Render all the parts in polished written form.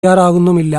തയ്യാറാകുന്നുമില്ല.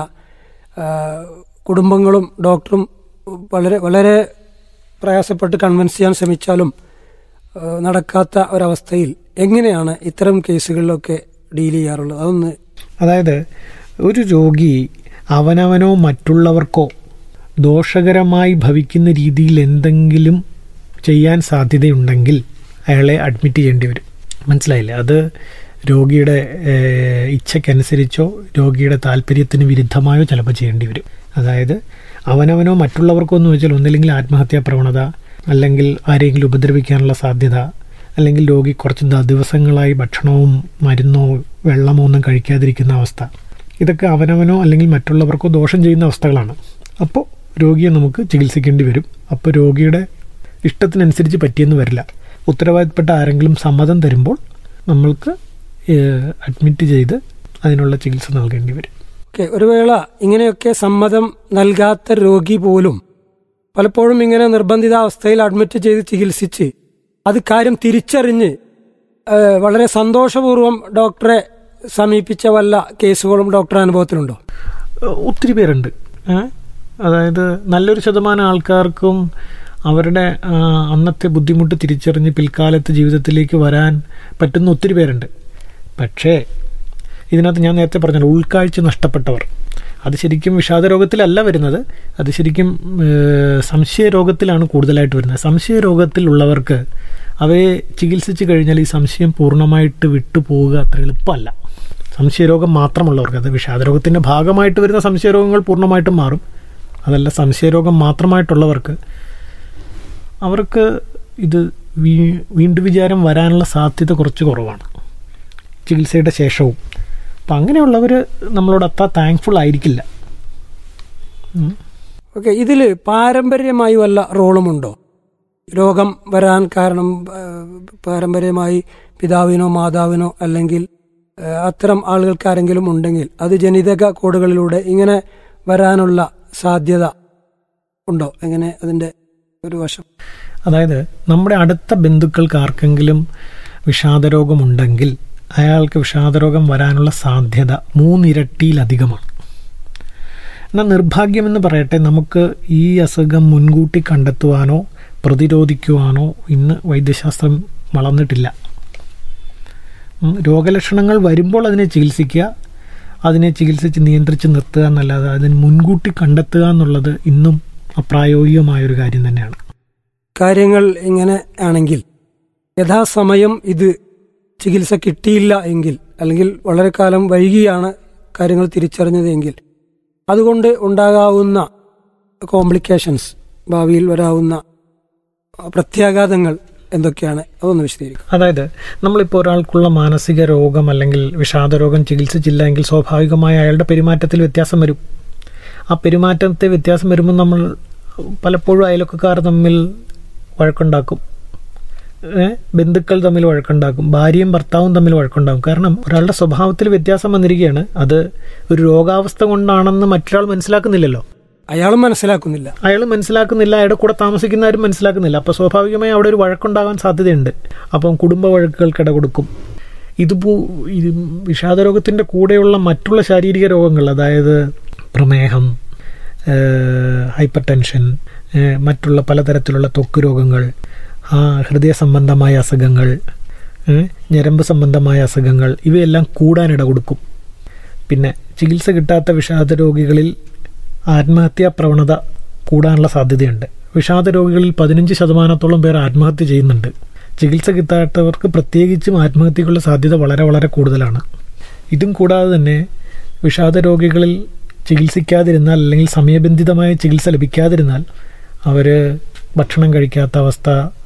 കുടുംബങ്ങളും ഡോക്ടറും വളരെ വളരെ പ്രയാസപ്പെട്ട് കൺവിൻസ് ചെയ്യാൻ ശ്രമിച്ചാലും നടക്കാത്ത ഒരവസ്ഥയിൽ എങ്ങനെയാണ് ഇത്തരം കേസുകളിലൊക്കെ ഡീൽ ചെയ്യാറുള്ളത്? അതായത് ഒരു രോഗി അവനവനോ മറ്റുള്ളവർക്കോ ദോഷകരമായി ഭവിക്കുന്ന രീതിയിൽ എന്തെങ്കിലും ചെയ്യാൻ സാധ്യതയുണ്ടെങ്കിൽ അയാളെ അഡ്മിറ്റ് ചെയ്യേണ്ടി വരും. മനസ്സിലായില്ലേ? അത് രോഗിയുടെ ഇച്ഛയ്ക്കനുസരിച്ചോ രോഗിയുടെ താല്പര്യത്തിന് വിരുദ്ധമായോ ചിലപ്പോൾ ചെയ്യേണ്ടി വരും. അതായത് അവനവനോ മറ്റുള്ളവർക്കോ എന്ന് വെച്ചാൽ ഒന്നില്ലെങ്കിൽ ആത്മഹത്യാ പ്രവണത, അല്ലെങ്കിൽ ആരെങ്കിലും ഉപദ്രവിക്കാനുള്ള സാധ്യത, അല്ലെങ്കിൽ രോഗി കുറച്ച് ദിവസങ്ങളായി ഭക്ഷണവും മരുന്നോ വെള്ളമോ ഒന്നും കഴിക്കാതിരിക്കുന്ന അവസ്ഥ. ഇതൊക്കെ അവനവനോ അല്ലെങ്കിൽ മറ്റുള്ളവർക്കോ ദോഷം ചെയ്യുന്ന അവസ്ഥകളാണ്. അപ്പോൾ രോഗിയെ നമുക്ക് ചികിത്സിക്കേണ്ടി വരും. അപ്പോൾ രോഗിയുടെ ഇഷ്ടത്തിനനുസരിച്ച് പറ്റിയെന്ന് വരില്ല. ഉത്തരവാദിത്തപ്പെട്ട ആരെങ്കിലും സമ്മതം തരുമ്പോൾ നമ്മൾക്ക് അഡ്മിറ്റ് ചെയ്ത് അതിനുള്ള ചികിത്സ നൽകേണ്ടി വരും. ഒരു വേള ഇങ്ങനെയൊക്കെ സമ്മതം നൽകാത്ത രോഗി പോലും പലപ്പോഴും ഇങ്ങനെ നിർബന്ധിതാവസ്ഥയിൽ അഡ്മിറ്റ് ചെയ്ത് ചികിത്സിച്ച് അത് കാര്യം തിരിച്ചറിഞ്ഞ് വളരെ സന്തോഷപൂർവ്വം ഡോക്ടറെ സമീപിച്ച വല്ല കേസുകളും ഡോക്ടറുടെ അനുഭവത്തിലുണ്ടോ? ഒത്തിരി പേരുണ്ട്. അതായത് നല്ലൊരു ശതമാനം ആൾക്കാർക്കും അവരുടെ അന്നത്തെ ബുദ്ധിമുട്ട് തിരിച്ചറിഞ്ഞ് പിൽക്കാലത്ത് ജീവിതത്തിലേക്ക് വരാൻ പറ്റുന്ന ഒത്തിരി പേരുണ്ട്. പക്ഷേ ഇതിനകത്ത് ഞാൻ നേരത്തെ പറഞ്ഞല്ലോ, ഉൾക്കാഴ്ച നഷ്ടപ്പെട്ടവർ, അത് ശരിക്കും വിഷാദരോഗത്തിലല്ല വരുന്നത്, അത് ശരിക്കും സംശയരോഗത്തിലാണ് കൂടുതലായിട്ട് വരുന്നത്. സംശയരോഗത്തിലുള്ളവർക്ക് അവരെ ചികിത്സിച്ച് കഴിഞ്ഞാൽ ഈ സംശയം പൂർണ്ണമായിട്ട് വിട്ടുപോവുക അത്ര എളുപ്പമല്ല. സംശയരോഗം മാത്രമുള്ളവർക്ക്, അത് വിഷാദരോഗത്തിൻ്റെ ഭാഗമായിട്ട് വരുന്ന സംശയരോഗങ്ങൾ പൂർണ്ണമായിട്ടും മാറും. അതല്ല, സംശയരോഗം മാത്രമായിട്ടുള്ളവർക്ക് അവർക്ക് ഇത് വീണ്ടും വിചാരം വരാനുള്ള സാധ്യത കുറച്ച് കുറവാണ് ചികിത്സയുടെ ശേഷവും. അപ്പം അങ്ങനെയുള്ളവർ നമ്മളോട് അത്ര താങ്ക്ഫുൾ ആയിരിക്കില്ല. ഇതിൽ പാരമ്പര്യമായി വല്ല റോളുമുണ്ടോ? രോഗം വരാൻ കാരണം പാരമ്പര്യമായി പിതാവിനോ മാതാവിനോ അല്ലെങ്കിൽ അത്തരം ആളുകൾക്ക് ആരെങ്കിലും ഉണ്ടെങ്കിൽ അത് ജനിതക കോഡുകളിലൂടെ ഇങ്ങനെ വരാനുള്ള സാധ്യത ഉണ്ടോ? എങ്ങനെ അതിൻ്റെ ഒരു വശം? അതായത് നമ്മുടെ അടുത്ത ബന്ധുക്കൾക്ക് ആർക്കെങ്കിലും വിഷാദരോഗമുണ്ടെങ്കിൽ അയാൾക്ക് വിഷാദരോഗം വരാനുള്ള സാധ്യത 3 ഇരട്ടിയിലധികമാണ്. എന്നാൽ നിർഭാഗ്യമെന്ന് പറയട്ടെ, നമുക്ക് ഈ അസുഖം മുൻകൂട്ടി കണ്ടെത്തുവാനോ പ്രതിരോധിക്കുവാനോ ഇന്ന് വൈദ്യശാസ്ത്രം വളർന്നിട്ടില്ല. രോഗലക്ഷണങ്ങൾ വരുമ്പോൾ അതിനെ ചികിത്സിക്കുക, അതിനെ ചികിത്സിച്ച് നിയന്ത്രിച്ച് നിർത്തുക എന്നല്ലാതെ അതിന് മുൻകൂട്ടി കണ്ടെത്തുക എന്നുള്ളത് ഇന്നും അപ്രായോഗികമായൊരു കാര്യം തന്നെയാണ്. കാര്യങ്ങൾ ഇങ്ങനെ ആണെങ്കിൽ യഥാസമയം ഇത് ചികിത്സ കിട്ടിയില്ല എങ്കിൽ, അല്ലെങ്കിൽ വളരെ കാലം വൈകിയാണ് കാര്യങ്ങൾ തിരിച്ചറിഞ്ഞത് എങ്കിൽ, അതുകൊണ്ട് ഉണ്ടാകാവുന്ന കോംപ്ലിക്കേഷൻസ്, ഭാവിയിൽ വരാവുന്ന പ്രത്യാഘാതങ്ങൾ എന്തൊക്കെയാണ്? അതൊന്ന് വിശദീകരിക്കും. അതായത് നമ്മളിപ്പോൾ ഒരാൾക്കുള്ള മാനസിക രോഗം അല്ലെങ്കിൽ വിഷാദരോഗം ചികിത്സിച്ചില്ല എങ്കിൽ സ്വാഭാവികമായി അയാളുടെ പെരുമാറ്റത്തിൽ വ്യത്യാസം വരും. ആ പെരുമാറ്റത്തെ വ്യത്യാസം വരുമ്പോൾ നമ്മൾ പലപ്പോഴും അയൽവക്കക്കാർ തമ്മിൽ വഴക്കുണ്ടാക്കും, ബന്ധുക്കൾ തമ്മിൽ വഴക്കുണ്ടാക്കും, ഭാര്യയും ഭർത്താവും തമ്മിൽ വഴക്കുണ്ടാകും. കാരണം ഒരാളുടെ സ്വഭാവത്തിൽ വ്യത്യാസം വന്നിരിക്കുകയാണ്. അത് ഒരു രോഗാവസ്ഥ കൊണ്ടാണെന്ന് മറ്റൊരാൾ മനസ്സിലാക്കുന്നില്ലല്ലോ. അയാളും മനസ്സിലാക്കുന്നില്ല, അയാളുടെ കൂടെ താമസിക്കുന്നവരും മനസ്സിലാക്കുന്നില്ല. അപ്പോൾ സ്വാഭാവികമായി അവിടെ ഒരു വഴക്കുണ്ടാകാൻ സാധ്യതയുണ്ട്. അപ്പം കുടുംബ വഴക്കുകൾക്ക് ഇട കൊടുക്കും. ഇത് വിഷാദരോഗത്തിൻ്റെ കൂടെയുള്ള മറ്റുള്ള ശാരീരിക രോഗങ്ങൾ, അതായത് പ്രമേഹം, ഹൈപ്പർ ടെൻഷൻ, മറ്റുള്ള പലതരത്തിലുള്ള ത്വക്ക് രോഗങ്ങൾ, ഹൃദയ സംബന്ധമായ അസുഖങ്ങൾ, ഞരമ്പ് സംബന്ധമായ അസുഖങ്ങൾ, ഇവയെല്ലാം കൂടാനിട കൊടുക്കും. പിന്നെ ചികിത്സ കിട്ടാത്ത വിഷാദ രോഗികളിൽ ആത്മഹത്യാ പ്രവണത കൂടാനുള്ള സാധ്യതയുണ്ട്. വിഷാദ രോഗികളിൽ 15% പേർ ആത്മഹത്യ ചെയ്യുന്നുണ്ട്. ചികിത്സ കിട്ടാത്തവർക്ക് പ്രത്യേകിച്ചും ആത്മഹത്യക്കുള്ള സാധ്യത വളരെ വളരെ കൂടുതലാണ്. ഇതും കൂടാതെ തന്നെ വിഷാദ രോഗികളിൽ ചികിത്സിക്കാതിരുന്നാൽ അല്ലെങ്കിൽ സമയബന്ധിതമായ ചികിത്സ ലഭിക്കാതിരുന്നാൽ അവർ ഭക്ഷണം കഴിക്കാത്ത അവസ്ഥ,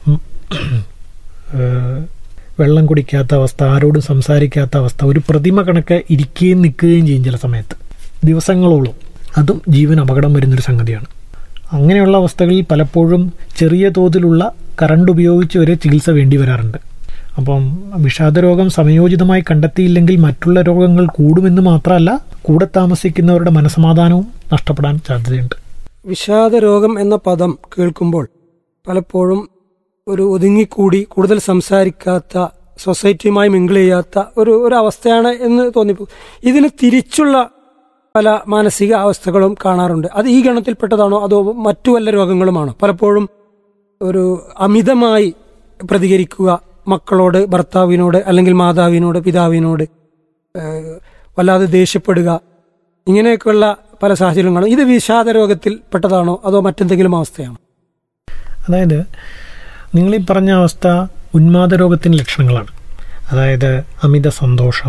വെള്ളം കുടിക്കാത്ത അവസ്ഥ, ആരോടും സംസാരിക്കാത്ത അവസ്ഥ, ഒരു പ്രതിമ കണക്ക് ഇരിക്കുകയും നിൽക്കുകയും ചെയ്യും ചില സമയത്ത് ദിവസങ്ങളോളം. അതും ജീവൻ അപകടം വരുന്നൊരു സംഗതിയാണ്. അങ്ങനെയുള്ള അവസ്ഥകളിൽ പലപ്പോഴും ചെറിയ തോതിലുള്ള കറണ്ട് ഉപയോഗിച്ച് വരെ ചികിത്സ വേണ്ടി വരാറുണ്ട്. അപ്പം വിഷാദരോഗം സമയോചിതമായി കണ്ടെത്തിയില്ലെങ്കിൽ മറ്റുള്ള രോഗങ്ങൾ കൂടുമെന്ന് മാത്രമല്ല, കൂടെ താമസിക്കുന്നവരുടെ മനസ്സമാധാനവും നഷ്ടപ്പെടാൻ സാധ്യതയുണ്ട്. വിഷാദരോഗം എന്ന പദം കേൾക്കുമ്പോൾ പലപ്പോഴും ഒരു ഒതുങ്ങിക്കൂടി കൂടുതൽ സംസാരിക്കാത്ത, സൊസൈറ്റിയുമായി മിങ്കിൾ ചെയ്യാത്ത ഒരു അവസ്ഥയാണ് എന്ന് തോന്നിപ്പോ. ഇതിന് തിരിച്ചുള്ള പല മാനസിക അവസ്ഥകളും കാണാറുണ്ട്. അത് ഈ ഗണത്തിൽപ്പെട്ടതാണോ അതോ മറ്റു വല്ല രോഗങ്ങളുമാണോ? പലപ്പോഴും ഒരു അമിതമായി പ്രതികരിക്കുക, മക്കളോട്, ഭർത്താവിനോട്, അല്ലെങ്കിൽ മാതാവിനോട്, പിതാവിനോട് വല്ലാതെ ദേഷ്യപ്പെടുക, ഇങ്ങനെയൊക്കെയുള്ള പല സാഹചര്യങ്ങളും. ഇത് വിഷാദ രോഗത്തിൽ പെട്ടതാണോ അതോ മറ്റെന്തെങ്കിലും അവസ്ഥയാണോ? അതായത് നിങ്ങളീ പറഞ്ഞ അവസ്ഥ ഉന്മാദ രോഗത്തിൻ്റെ ലക്ഷണങ്ങളാണ്. അതായത് അമിത സന്തോഷം,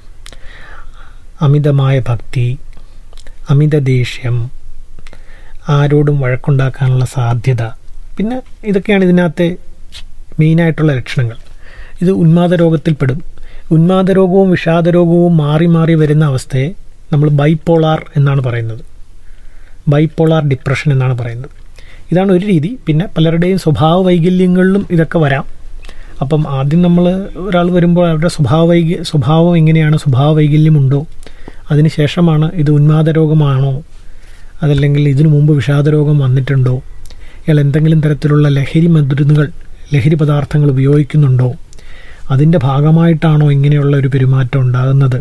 അമിതമായ ഭക്തി, അമിത ദേഷ്യം, ആരോടും വഴക്കുണ്ടാക്കാനുള്ള സാധ്യത, പിന്നെ ഇതൊക്കെയാണ് ഇതിനകത്തെ മെയിനായിട്ടുള്ള ലക്ഷണങ്ങൾ. ഇത് ഉന്മാദ രോഗത്തിൽപ്പെടും. ഉന്മാദ രോഗവും വിഷാദ രോഗവും മാറി മാറി വരുന്ന അവസ്ഥയെ നമ്മൾ ബൈപ്പോളാർ എന്നാണ് പറയുന്നത്. ബൈപ്പോളാർ ഡിപ്രഷൻ എന്നാണ് പറയുന്നത്. ഇതാണ് ഒരു രീതി. പിന്നെ പലരുടെയും സ്വഭാവ വൈകല്യങ്ങളിലും ഇതൊക്കെ വരാം. അപ്പം ആദ്യം നമ്മൾ ഒരാൾ വരുമ്പോൾ അവരുടെ സ്വഭാവം എങ്ങനെയാണ്, സ്വഭാവ വൈകല്യമുണ്ടോ, അതിനുശേഷമാണ് ഇത് ഉന്മാദ രോഗമാണോ, അതല്ലെങ്കിൽ ഇതിനു മുമ്പ് വിഷാദ രോഗം വന്നിട്ടുണ്ടോ, ഇയാൾ എന്തെങ്കിലും തരത്തിലുള്ള ലഹരി പദാർത്ഥങ്ങൾ ഉപയോഗിക്കുന്നുണ്ടോ, അതിൻ്റെ ഭാഗമായിട്ടാണോ ഇങ്ങനെയുള്ള ഒരു പെരുമാറ്റം ഉണ്ടാകുന്നത്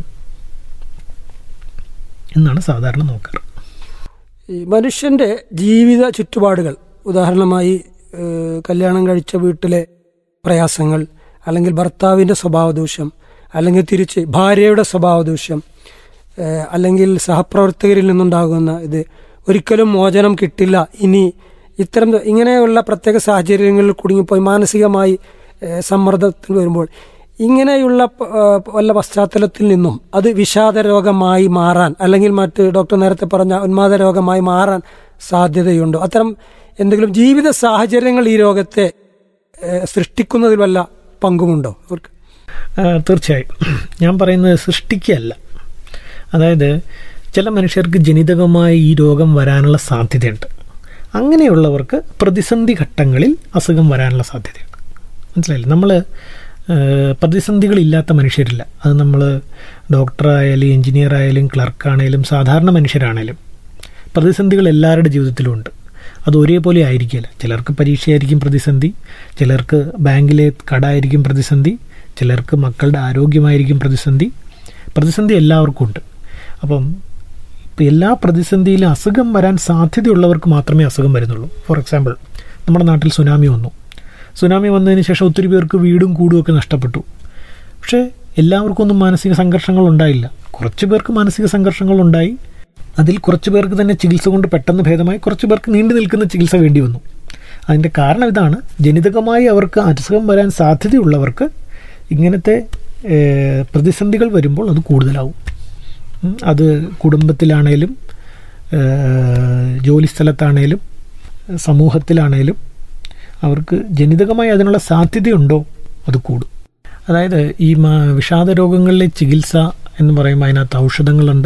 എന്നാണ് സാധാരണ നോക്കാറ്. ഈ മനുഷ്യൻ്റെ ജീവിത ചുറ്റുപാടുകൾ, ഉദാഹരണമായി കല്യാണം കഴിച്ച വീട്ടിലെ പ്രയാസങ്ങൾ, അല്ലെങ്കിൽ ഭർത്താവിൻ്റെ സ്വഭാവദൂഷ്യം, അല്ലെങ്കിൽ തിരിച്ച് ഭാര്യയുടെ സ്വഭാവദൂഷ്യം, അല്ലെങ്കിൽ സഹപ്രവർത്തകരിൽ നിന്നുണ്ടാകുന്ന ഇത്, ഒരിക്കലും മോചനം കിട്ടില്ല, ഇനി ഇങ്ങനെയുള്ള പ്രത്യേക സാഹചര്യങ്ങളിൽ കുടുങ്ങിപ്പോയി മാനസികമായി സമ്മർദ്ദത്തിൽ വരുമ്പോൾ, ഇങ്ങനെയുള്ള വല്ല പശ്ചാത്തലത്തിൽ നിന്നും അത് വിഷാദ രോഗമായി മാറാൻ, അല്ലെങ്കിൽ മറ്റ് ഡോക്ടർ നേരത്തെ പറഞ്ഞ ഉന്മാദ രോഗമായി മാറാൻ സാധ്യതയുണ്ടോ? അത്തരം എന്തെങ്കിലും ജീവിത സാഹചര്യങ്ങൾ ഈ രോഗത്തെ സൃഷ്ടിക്കുന്നതിൽ വല്ല പങ്കുമുണ്ടോ അവർക്ക്? തീർച്ചയായും. ഞാൻ പറയുന്നത് സൃഷ്ടിക്കുകയല്ല. അതായത് ചില മനുഷ്യർക്ക് ജനിതകമായി ഈ രോഗം വരാനുള്ള സാധ്യതയുണ്ട്. അങ്ങനെയുള്ളവർക്ക് പ്രതിസന്ധി ഘട്ടങ്ങളിൽ അസുഖം വരാനുള്ള സാധ്യതയുണ്ട്. മനസ്സിലായില്ലേ? നമ്മൾ പ്രതിസന്ധികളില്ലാത്ത മനുഷ്യരില്ല. അത് നമ്മൾ ഡോക്ടറായാലും എൻജിനീയർ ആയാലും ക്ലർക്കാണേലും സാധാരണ മനുഷ്യരാണേലും പ്രതിസന്ധികൾ എല്ലാവരുടെ ജീവിതത്തിലും ഉണ്ട്. അത് ഒരേപോലെ ആയിരിക്കില്ല. ചിലർക്ക് പരീക്ഷയായിരിക്കും പ്രതിസന്ധി, ചിലർക്ക് ബാങ്കിലെ കടമായിരിക്കും പ്രതിസന്ധി, ചിലർക്ക് മക്കളുടെ ആരോഗ്യമായിരിക്കും പ്രതിസന്ധി എല്ലാവർക്കും ഉണ്ട്. അപ്പം ഇപ്പം എല്ലാ പ്രതിസന്ധിയിലും അസുഖം വരാൻ സാധ്യതയുള്ളവർക്ക് മാത്രമേ അസുഖം വരുന്നുള്ളൂ. ഫോർ എക്സാമ്പിൾ, നമ്മുടെ നാട്ടിൽ സുനാമി വന്നതിന് ശേഷം ഒത്തിരി പേർക്ക് വീടും കൂടും ഒക്കെ നഷ്ടപ്പെട്ടു. പക്ഷേ എല്ലാവർക്കും ഒന്നും മാനസിക സംഘർഷങ്ങൾ ഉണ്ടായില്ല. കുറച്ച് പേർക്ക് മാനസിക സംഘർഷങ്ങൾ ഉണ്ടായി. അതിൽ കുറച്ച് പേർക്ക് തന്നെ ചികിത്സ കൊണ്ട് പെട്ടെന്ന് ഭേദമായി, കുറച്ച് പേർക്ക് നീണ്ടു നിൽക്കുന്ന ചികിത്സ വേണ്ടി വന്നു. അതിൻ്റെ കാരണം ഇതാണ്, ജനിതകമായി അവർക്ക് അസുഖം വരാൻ സാധ്യതയുള്ളവർക്ക് ഇങ്ങനത്തെ പ്രതിസന്ധികൾ വരുമ്പോൾ അത് കൂടുതലാവും. അത് കുടുംബത്തിലാണേലും ജോലിസ്ഥലത്താണേലും സമൂഹത്തിലാണേലും അവർക്ക് ജനിതകമായി അതിനുള്ള സാധ്യതയുണ്ടോ അത് കൂടും. അതായത് ഈ വിഷാദ രോഗങ്ങളിലെ ചികിത്സ എന്ന് പറയുമ്പോൾ അതിനകത്ത് ഔഷധങ്ങളുണ്ട്,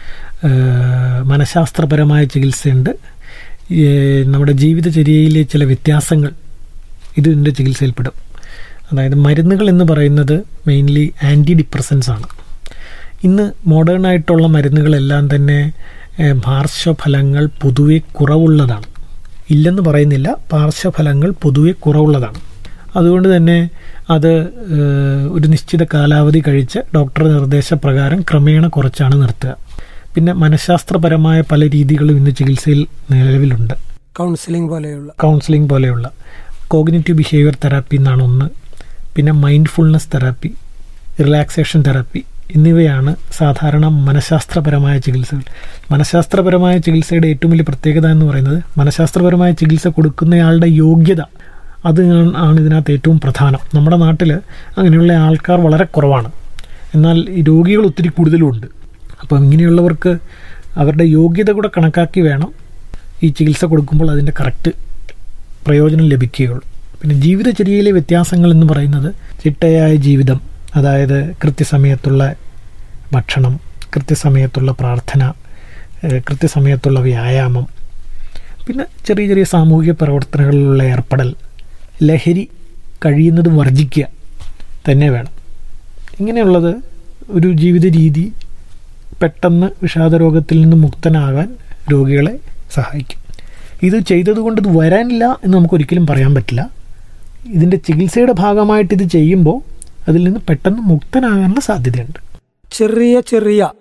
മനഃശാസ്ത്രപരമായ ചികിത്സയുണ്ട്, നമ്മുടെ ജീവിതചര്യയിലെ ചില വ്യത്യാസങ്ങൾ ഇതിൻ്റെ ചികിത്സയിൽപ്പെടും. അതായത് മരുന്നുകൾ എന്ന് പറയുന്നത് മെയിൻലി ആൻറ്റി ഡിപ്രസൻസ് ആണ്. ഇന്ന് മോഡേൺ ആയിട്ടുള്ള മരുന്നുകളെല്ലാം തന്നെ പാർശ്വഫലങ്ങൾ പൊതുവെ കുറവുള്ളതാണ്. ഇല്ലെന്ന് പറയുന്നില്ല, പാർശ്വഫലങ്ങൾ പൊതുവെ കുറവുള്ളതാണ്. അതുകൊണ്ട് തന്നെ അത് ഒരു നിശ്ചിത കാലാവധി കഴിച്ച് ഡോക്ടറുടെ നിർദ്ദേശപ്രകാരം ക്രമേണ കുറച്ചാണ് നിർത്തുക. പിന്നെ മനഃശാസ്ത്രപരമായ പല രീതികളും ഇന്ന് ചികിത്സയിൽ നിലവിലുണ്ട്. കൗൺസിലിംഗ് പോലെയുള്ള കോഗ്നിറ്റീവ് ബിഹേവിയർ തെറാപ്പി എന്നാണ് ഒന്ന്. പിന്നെ മൈൻഡ്ഫുൾനെസ് തെറാപ്പി, റിലാക്സേഷൻ തെറാപ്പി എന്നിവയാണ് സാധാരണ മനഃശാസ്ത്രപരമായ ചികിത്സകൾ. മനഃശാസ്ത്രപരമായ ചികിത്സയുടെ ഏറ്റവും വലിയ പ്രത്യേകത എന്ന് പറയുന്നത് മനഃശാസ്ത്രപരമായ ചികിത്സ കൊടുക്കുന്നയാളുടെ യോഗ്യത, അത് ആണ് ഇതിനകത്ത് ഏറ്റവും പ്രധാനം. നമ്മുടെ നാട്ടിൽ അങ്ങനെയുള്ള ആൾക്കാർ വളരെ കുറവാണ്, എന്നാൽ ഈ രോഗികൾ ഒത്തിരി കൂടുതലുമുണ്ട്. അപ്പം ഇങ്ങനെയുള്ളവർക്ക് അവരുടെ യോഗ്യത കൂടെ കണക്കാക്കി വേണം ഈ ചികിത്സ കൊടുക്കുമ്പോൾ അതിൻ്റെ കറക്റ്റ് പ്രയോജനം ലഭിക്കുകയുള്ളൂ. പിന്നെ ജീവിതചര്യയിലെ വ്യത്യാസങ്ങൾ എന്ന് പറയുന്നത് ചിട്ടയായ ജീവിതം, അതായത് കൃത്യസമയത്തുള്ള ഭക്ഷണം, കൃത്യസമയത്തുള്ള പ്രാർത്ഥന, കൃത്യസമയത്തുള്ള വ്യായാമം, പിന്നെ ചെറിയ ചെറിയ സാമൂഹിക പ്രവർത്തനങ്ങളിലുള്ള ഏർപ്പെടൽ, ലഹരി കഴിയുന്നതും വർജിക്കുക തന്നെ വേണം. ഇങ്ങനെയുള്ളത് ഒരു ജീവിത രീതി പെട്ടെന്ന് വിഷാദരോഗത്തിൽ നിന്ന് മുക്തനാകാൻ രോഗികളെ സഹായിക്കും. ഇത് ചെയ്തതുകൊണ്ട് ഇത് വരാനില്ല എന്ന് നമുക്കൊരിക്കലും പറയാൻ പറ്റില്ല. ഇതിൻ്റെ ചികിത്സയുടെ ഭാഗമായിട്ട് ഇത് ചെയ്യുമ്പോൾ അതിൽ നിന്ന് പെട്ടെന്ന് മുക്തനാകാനുള്ള സാധ്യതയുണ്ട്. ചെറിയ ചെറിയ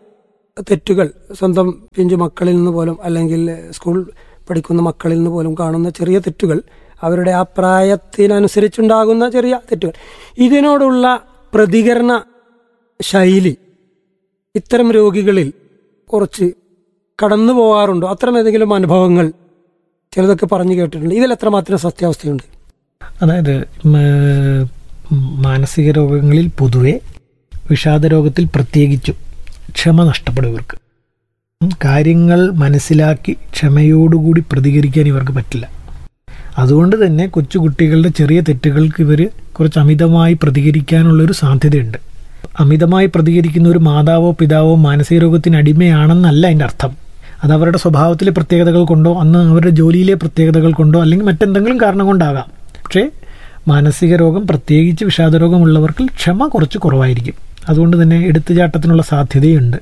തെറ്റുകൾ സ്വന്തം പിഞ്ചു മക്കളിൽ നിന്ന് പോലും അല്ലെങ്കിൽ സ്കൂൾ പഠിക്കുന്ന മക്കളിൽ നിന്ന് പോലും കാണുന്ന ചെറിയ തെറ്റുകൾ, അവരുടെ ആ പ്രായത്തിനനുസരിച്ചുണ്ടാകുന്ന ചെറിയ തെറ്റുകൾ, ഇതിനോടുള്ള പ്രതികരണ ശൈലി ഇത്തരം രോഗികളിൽ കുറച്ച് കടന്നു പോകാറുണ്ടോ? അത്തരം ഏതെങ്കിലും അനുഭവങ്ങൾ ചിലതൊക്കെ പറഞ്ഞു കേട്ടിട്ടുണ്ട്. ഇതിൽ എത്രമാത്രം സത്യാവസ്ഥയുണ്ട്? അതായത് മാനസിക രോഗങ്ങളിൽ പൊതുവെ, വിഷാദരോഗത്തിൽ പ്രത്യേകിച്ചും ക്ഷമ നഷ്ടപ്പെടും ഇവർക്ക്. കാര്യങ്ങൾ മനസ്സിലാക്കി ക്ഷമയോടുകൂടി പ്രതികരിക്കാൻ ഇവർക്ക് പറ്റില്ല. അതുകൊണ്ട് തന്നെ കൊച്ചുകുട്ടികളുടെ ചെറിയ തെറ്റുകൾക്ക് ഇവർ കുറച്ച് അമിതമായി പ്രതികരിക്കാനുള്ളൊരു സാധ്യതയുണ്ട്. അമിതമായി പ്രതികരിക്കുന്ന ഒരു മാതാവോ പിതാവോ മാനസിക രോഗത്തിന് അടിമയാണെന്നല്ല അതിൻ്റെ അർത്ഥം. അത് അവരുടെ സ്വഭാവത്തിലെ പ്രത്യേകതകൾ കൊണ്ടോ അന്ന് അവരുടെ ജോലിയിലെ പ്രത്യേകതകൾ കൊണ്ടോ അല്ലെങ്കിൽ മറ്റെന്തെങ്കിലും കാരണം കൊണ്ടാകാം. പക്ഷേ മാനസിക രോഗം, പ്രത്യേകിച്ച് വിഷാദരോഗമുള്ളവർക്ക് ക്ഷമ കുറച്ച് കുറവായിരിക്കും. അതുകൊണ്ട് തന്നെ എടുത്തുചാട്ടത്തിനുള്ള സാധ്യതയുണ്ട്.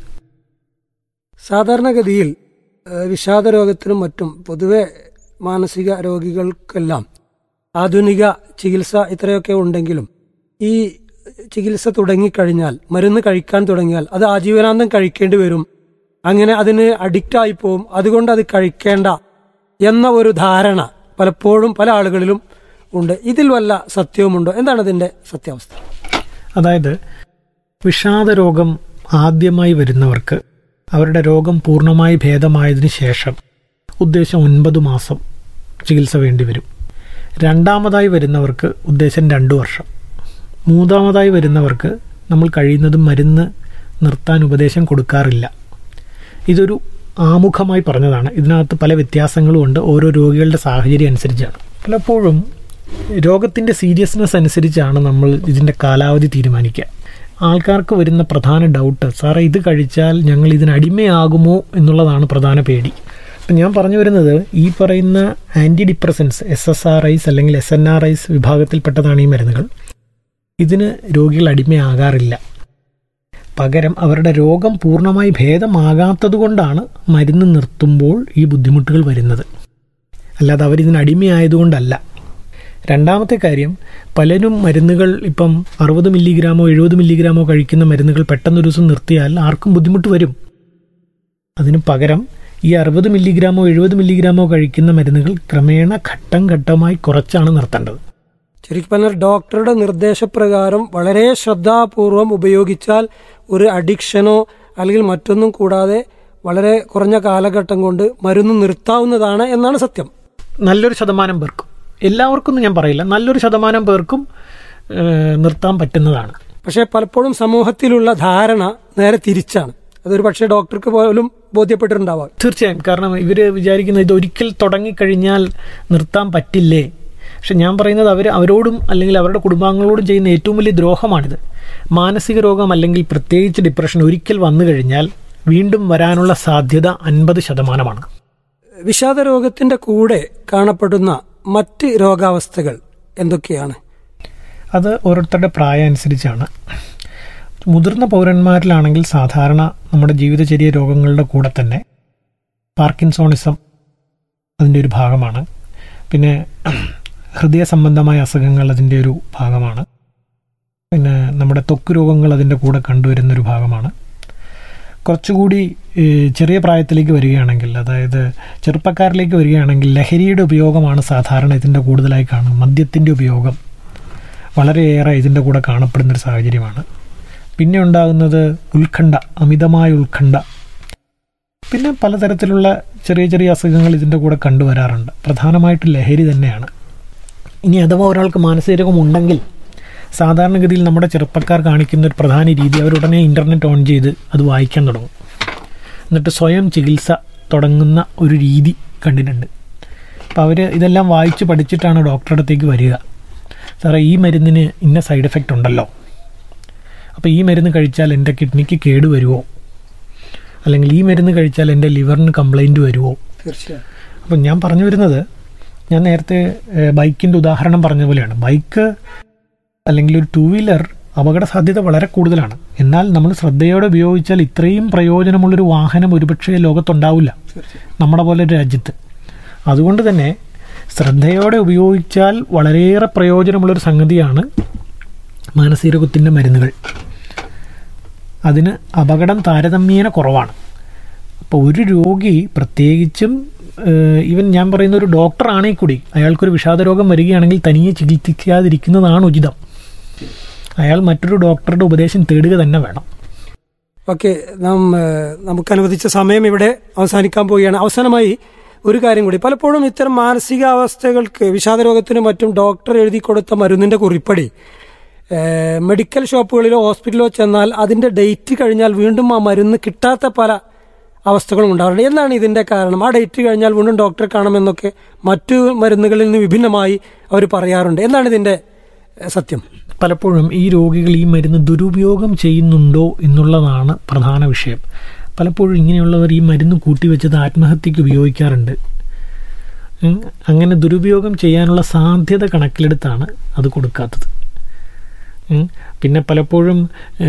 സാധാരണഗതിയിൽ വിഷാദരോഗത്തിനും മറ്റും പൊതുവെ മാനസിക രോഗികൾക്കെല്ലാം ആധുനിക ചികിത്സ ഇത്രയൊക്കെ ഉണ്ടെങ്കിലും ഈ ചികിത്സ തുടങ്ങിക്കഴിഞ്ഞാൽ, മരുന്ന് കഴിക്കാൻ തുടങ്ങിയാൽ അത് ആജീവനാന്തം കഴിക്കേണ്ടി വരും, അങ്ങനെ അതിന് അഡിക്റ്റായി പോവും, അതുകൊണ്ട് അത് കഴിക്കേണ്ട എന്ന ഒരു ധാരണ പലപ്പോഴും പല ആളുകളിലും ഉണ്ട്. ഇതിൽ വല്ല സത്യവുമുണ്ടോ? എന്താണ് ഇതിന്റെ സത്യാവസ്ഥ? അതായത് വിഷാദരോഗം ആദ്യമായി വരുന്നവർക്ക് അവരുടെ രോഗം പൂർണ്ണമായി ഭേദമായതിനു ശേഷം ഉദ്ദേശം 9 മാസം ചികിത്സ വേണ്ടിവരും. രണ്ടാമതായി വരുന്നവർക്ക് ഉദ്ദേശം 2 വർഷം. മൂന്നാമതായി വരുന്നവർക്ക് നമ്മൾ കഴിയുന്നതും മരുന്ന് നിർത്താൻ ഉപദേശം കൊടുക്കാറില്ല. ഇതൊരു ആമുഖമായി പറഞ്ഞതാണ്. ഇതിനകത്ത് പല വ്യത്യാസങ്ങളും ഉണ്ട്, ഓരോ രോഗികളുടെ സാഹചര്യം അനുസരിച്ചാണ്. പലപ്പോഴും രോഗത്തിൻ്റെ സീരിയസ്നെസ് അനുസരിച്ചാണ് നമ്മൾ ഇതിൻ്റെ കാലാവധി തീരുമാനിക്കുക. ആൾക്കാർക്ക് വരുന്ന പ്രധാന ഡൗട്ട്, സാറേ ഇത് കഴിച്ചാൽ ഞങ്ങൾ ഇതിന് അടിമയാകുമോ എന്നുള്ളതാണ് പ്രധാന പേടി. അപ്പം ഞാൻ പറഞ്ഞു വരുന്നത്, ഈ പറയുന്ന ആൻറ്റി ഡിപ്രസൻസ്, SSRIs അല്ലെങ്കിൽ SNRIs വിഭാഗത്തിൽപ്പെട്ടതാണ് ഈ മരുന്നുകൾ. ഇതിന് രോഗികൾ അടിമയാകാറില്ല. പകരം അവരുടെ രോഗം പൂർണ്ണമായി ഭേദമാകാത്തത് കൊണ്ടാണ് മരുന്ന് നിർത്തുമ്പോൾ ഈ ബുദ്ധിമുട്ടുകൾ വരുന്നത്, അല്ലാതെ അവരിതിന് അടിമയായതുകൊണ്ടല്ല. രണ്ടാമത്തെ കാര്യം, പലരും മരുന്നുകൾ ഇപ്പം 60 മില്ലിഗ്രാമോ 70 മില്ലിഗ്രാമോ കഴിക്കുന്ന മരുന്നുകൾ പെട്ടെന്നൊരു ദിവസം നിർത്തിയാൽ ആർക്കും ബുദ്ധിമുട്ട് വരും. അതിന് പകരം ഈ 60 മില്ലിഗ്രാമോ 70 മില്ലിഗ്രാമോ കഴിക്കുന്ന മരുന്നുകൾ ക്രമേണ ഘട്ടം ഘട്ടമായി കുറച്ചാണ് നിർത്തേണ്ടത്. ശരിക്കും പറഞ്ഞാൽ ഡോക്ടറുടെ നിർദ്ദേശപ്രകാരം വളരെ ശ്രദ്ധാപൂർവം ഉപയോഗിച്ചാൽ ഒരു അഡിക്ഷനോ അല്ലെങ്കിൽ മറ്റൊന്നും കൂടാതെ വളരെ കുറഞ്ഞ കാലഘട്ടം കൊണ്ട് മരുന്ന് നിർത്താവുന്നതാണ് എന്നാണ് സത്യം. നല്ലൊരു ശതമാനം പേർക്കും, എല്ലാവർക്കും ഞാൻ പറയില്ല, നല്ലൊരു ശതമാനം പേർക്കും നിർത്താൻ പറ്റുന്നതാണ്. പക്ഷേ പലപ്പോഴും സമൂഹത്തിലുള്ള ധാരണ നേരെ തിരിച്ചാണ്. അതൊരു പക്ഷേ ഡോക്ടർക്ക് പോലും ബോധ്യപ്പെട്ടിട്ടുണ്ടാവാം. തീർച്ചയായും. കാരണം ഇവർ വിചാരിക്കുന്നത് ഇത് ഒരിക്കൽ തുടങ്ങിക്കഴിഞ്ഞാൽ നിർത്താൻ പറ്റില്ലേ. പക്ഷെ ഞാൻ പറയുന്നത് അവരോടും അല്ലെങ്കിൽ അവരുടെ കുടുംബാംഗങ്ങളോടും ചെയ്യുന്ന ഏറ്റവും വലിയ ദ്രോഹമാണിത്. മാനസിക രോഗം അല്ലെങ്കിൽ പ്രത്യേകിച്ച് ഡിപ്രഷൻ ഒരിക്കൽ വന്നു കഴിഞ്ഞാൽ വീണ്ടും വരാനുള്ള സാധ്യത 50%. വിഷാദരോഗത്തിന്റെ കൂടെ കാണപ്പെടുന്ന മറ്റ് രോഗാവസ്ഥകൾ എന്തൊക്കെയാണ്? അത് ഓരോരുത്തരുടെ പ്രായം അനുസരിച്ചാണ്. മുതിർന്ന പൗരന്മാരിലാണെങ്കിൽ സാധാരണ നമ്മുടെ ജീവിതചര്യ രോഗങ്ങളുടെ കൂടെ തന്നെ പാർക്കിൻസോണിസം അതിൻ്റെ ഒരു ഭാഗമാണ്. പിന്നെ ഹൃദയ സംബന്ധമായ അസുഖങ്ങൾ അതിൻ്റെ ഒരു ഭാഗമാണ്. പിന്നെ നമ്മുടെ ത്വക്ക് രോഗങ്ങൾ അതിൻ്റെ കൂടെ കണ്ടുവരുന്നൊരു ഭാഗമാണ്. കുറച്ചുകൂടി ചെറിയ പ്രായത്തിലേക്ക് വരികയാണെങ്കിൽ, അതായത് ചെറുപ്പക്കാരിലേക്ക് വരികയാണെങ്കിൽ ലഹരിയുടെ ഉപയോഗമാണ് സാധാരണ ഇതിൻ്റെ കൂടുതലായി കാണുന്നത്. മദ്യത്തിൻ്റെ ഉപയോഗം വളരെയേറെ ഇതിൻ്റെ കൂടെ കാണപ്പെടുന്നൊരു സാഹചര്യമാണ്. പിന്നെ ഉണ്ടാകുന്നത് ഉത്കണ്ഠ, അമിതമായ ഉത്കണ്ഠ. പിന്നെ പലതരത്തിലുള്ള ചെറിയ ചെറിയ അസുഖങ്ങൾ ഇതിൻ്റെ കൂടെ കണ്ടുവരാറുണ്ട്. പ്രധാനമായിട്ട് ലഹരി തന്നെയാണ്. ഇനി അഥവാ ഒരാൾക്ക് മാനസിക രോഗം ഉണ്ടെങ്കിൽ സാധാരണഗതിയിൽ നമ്മുടെ ചെറുപ്പക്കാർ കാണിക്കുന്ന ഒരു പ്രധാന രീതി, അവരുടനെ ഇൻ്റർനെറ്റ് ഓൺ ചെയ്ത് അത് വായിക്കാൻ തുടങ്ങും. എന്നിട്ട് സ്വയം ചികിത്സ തുടങ്ങുന്ന ഒരു രീതി കണ്ടിട്ടുണ്ട്. അപ്പോൾ അവർ ഇതെല്ലാം വായിച്ച് പഠിച്ചിട്ടാണ് ഡോക്ടറുടെ അടുത്തേക്ക് വരിക. സാറേ ഈ മരുന്നിന് ഇന്ന സൈഡ് എഫക്റ്റ് ഉണ്ടല്ലോ, അപ്പോൾ ഈ മരുന്ന് കഴിച്ചാൽ എൻ്റെ കിഡ്നിക്ക് കേടുവരുമോ, അല്ലെങ്കിൽ ഈ മരുന്ന് കഴിച്ചാൽ എൻ്റെ ലിവറിന് കംപ്ലൈൻറ്റ് വരുമോ? തീർച്ചയായും. അപ്പം ഞാൻ പറഞ്ഞു വരുന്നത്, ഞാൻ നേരത്തെ ബൈക്കിൻ്റെ ഉദാഹരണം പറഞ്ഞ പോലെയാണ്. ബൈക്ക് അല്ലെങ്കിൽ ഒരു 2 വീലർ അപകട സാധ്യത വളരെ കൂടുതലാണ്. എന്നാൽ നമ്മൾ ശ്രദ്ധയോടെ ഉപയോഗിച്ചാൽ ഇത്രയും പ്രയോജനമുള്ളൊരു വാഹനം ഒരുപക്ഷെ ലോകത്തുണ്ടാവില്ല നമ്മുടെ പോലെ ഒരു രാജ്യത്ത്. അതുകൊണ്ട് തന്നെ ശ്രദ്ധയോടെ ഉപയോഗിച്ചാൽ വളരെയേറെ പ്രയോജനമുള്ളൊരു സംഗതിയാണ് മാനസിക രോഗത്തിൻ്റെ മരുന്നുകൾ. അതിന് അപകടം താരതമ്യേന കുറവാണ്. അപ്പോൾ ഒരു രോഗി, പ്രത്യേകിച്ചും ഈവൻ ഞാൻ പറയുന്ന ഒരു ഡോക്ടർ ആണെങ്കിൽ കൂടി, അയാൾക്കൊരു വിഷാദരോഗം വരികയാണെങ്കിൽ തനിയെ ചികിത്സിക്കാതിരിക്കുന്നതാണ് ഉചിതം. അയാൾ മറ്റൊരു ഡോക്ടറുടെ ഉപദേശം തേടുക തന്നെ വേണം. ഓക്കെ, നമുക്ക് അനുവദിച്ച സമയം ഇവിടെ അവസാനിക്കാൻ പോവുകയാണ്. അവസാനമായി ഒരു കാര്യം കൂടി, പലപ്പോഴും ഇത്തരം മാനസികാവസ്ഥകൾക്ക്, വിഷാദരോഗത്തിനും മറ്റും ഡോക്ടർ എഴുതി കൊടുത്ത മരുന്നിന്റെ കുറിപ്പടി മെഡിക്കൽ ഷോപ്പുകളിലോ ഹോസ്പിറ്റലിലോ ചെന്നാൽ അതിന്റെ ഡേറ്റ് കഴിഞ്ഞാൽ വീണ്ടും ആ മരുന്ന് കിട്ടാത്ത പല അവസ്ഥകളും ഉണ്ടാവാറുണ്ട്. എന്താണ് ഇതിന്റെ കാരണം? ആ ഡേറ്റ് കഴിഞ്ഞാൽ വീണ്ടും ഡോക്ടറെ കാണുമെന്നൊക്കെ മറ്റു മരുന്നുകളിൽ നിന്ന് വിഭിന്നമായി അവർ പറയാറുണ്ട്. എന്താണ് ഇതിന്റെ സത്യം? പലപ്പോഴും ഈ രോഗികൾ ഈ മരുന്ന് ദുരുപയോഗം ചെയ്യുന്നുണ്ടോ എന്നുള്ളതാണ് പ്രധാന വിഷയം. പലപ്പോഴും ഇങ്ങനെയുള്ളവർ ഈ മരുന്ന് കൂട്ടിവെച്ചത് ആത്മഹത്യക്ക് ഉപയോഗിക്കാറുണ്ട്. അങ്ങനെ ദുരുപയോഗം ചെയ്യാനുള്ള സാധ്യത കണക്കിലെടുത്താണ് അത് കൊടുക്കാത്തത്. പിന്നെ പലപ്പോഴും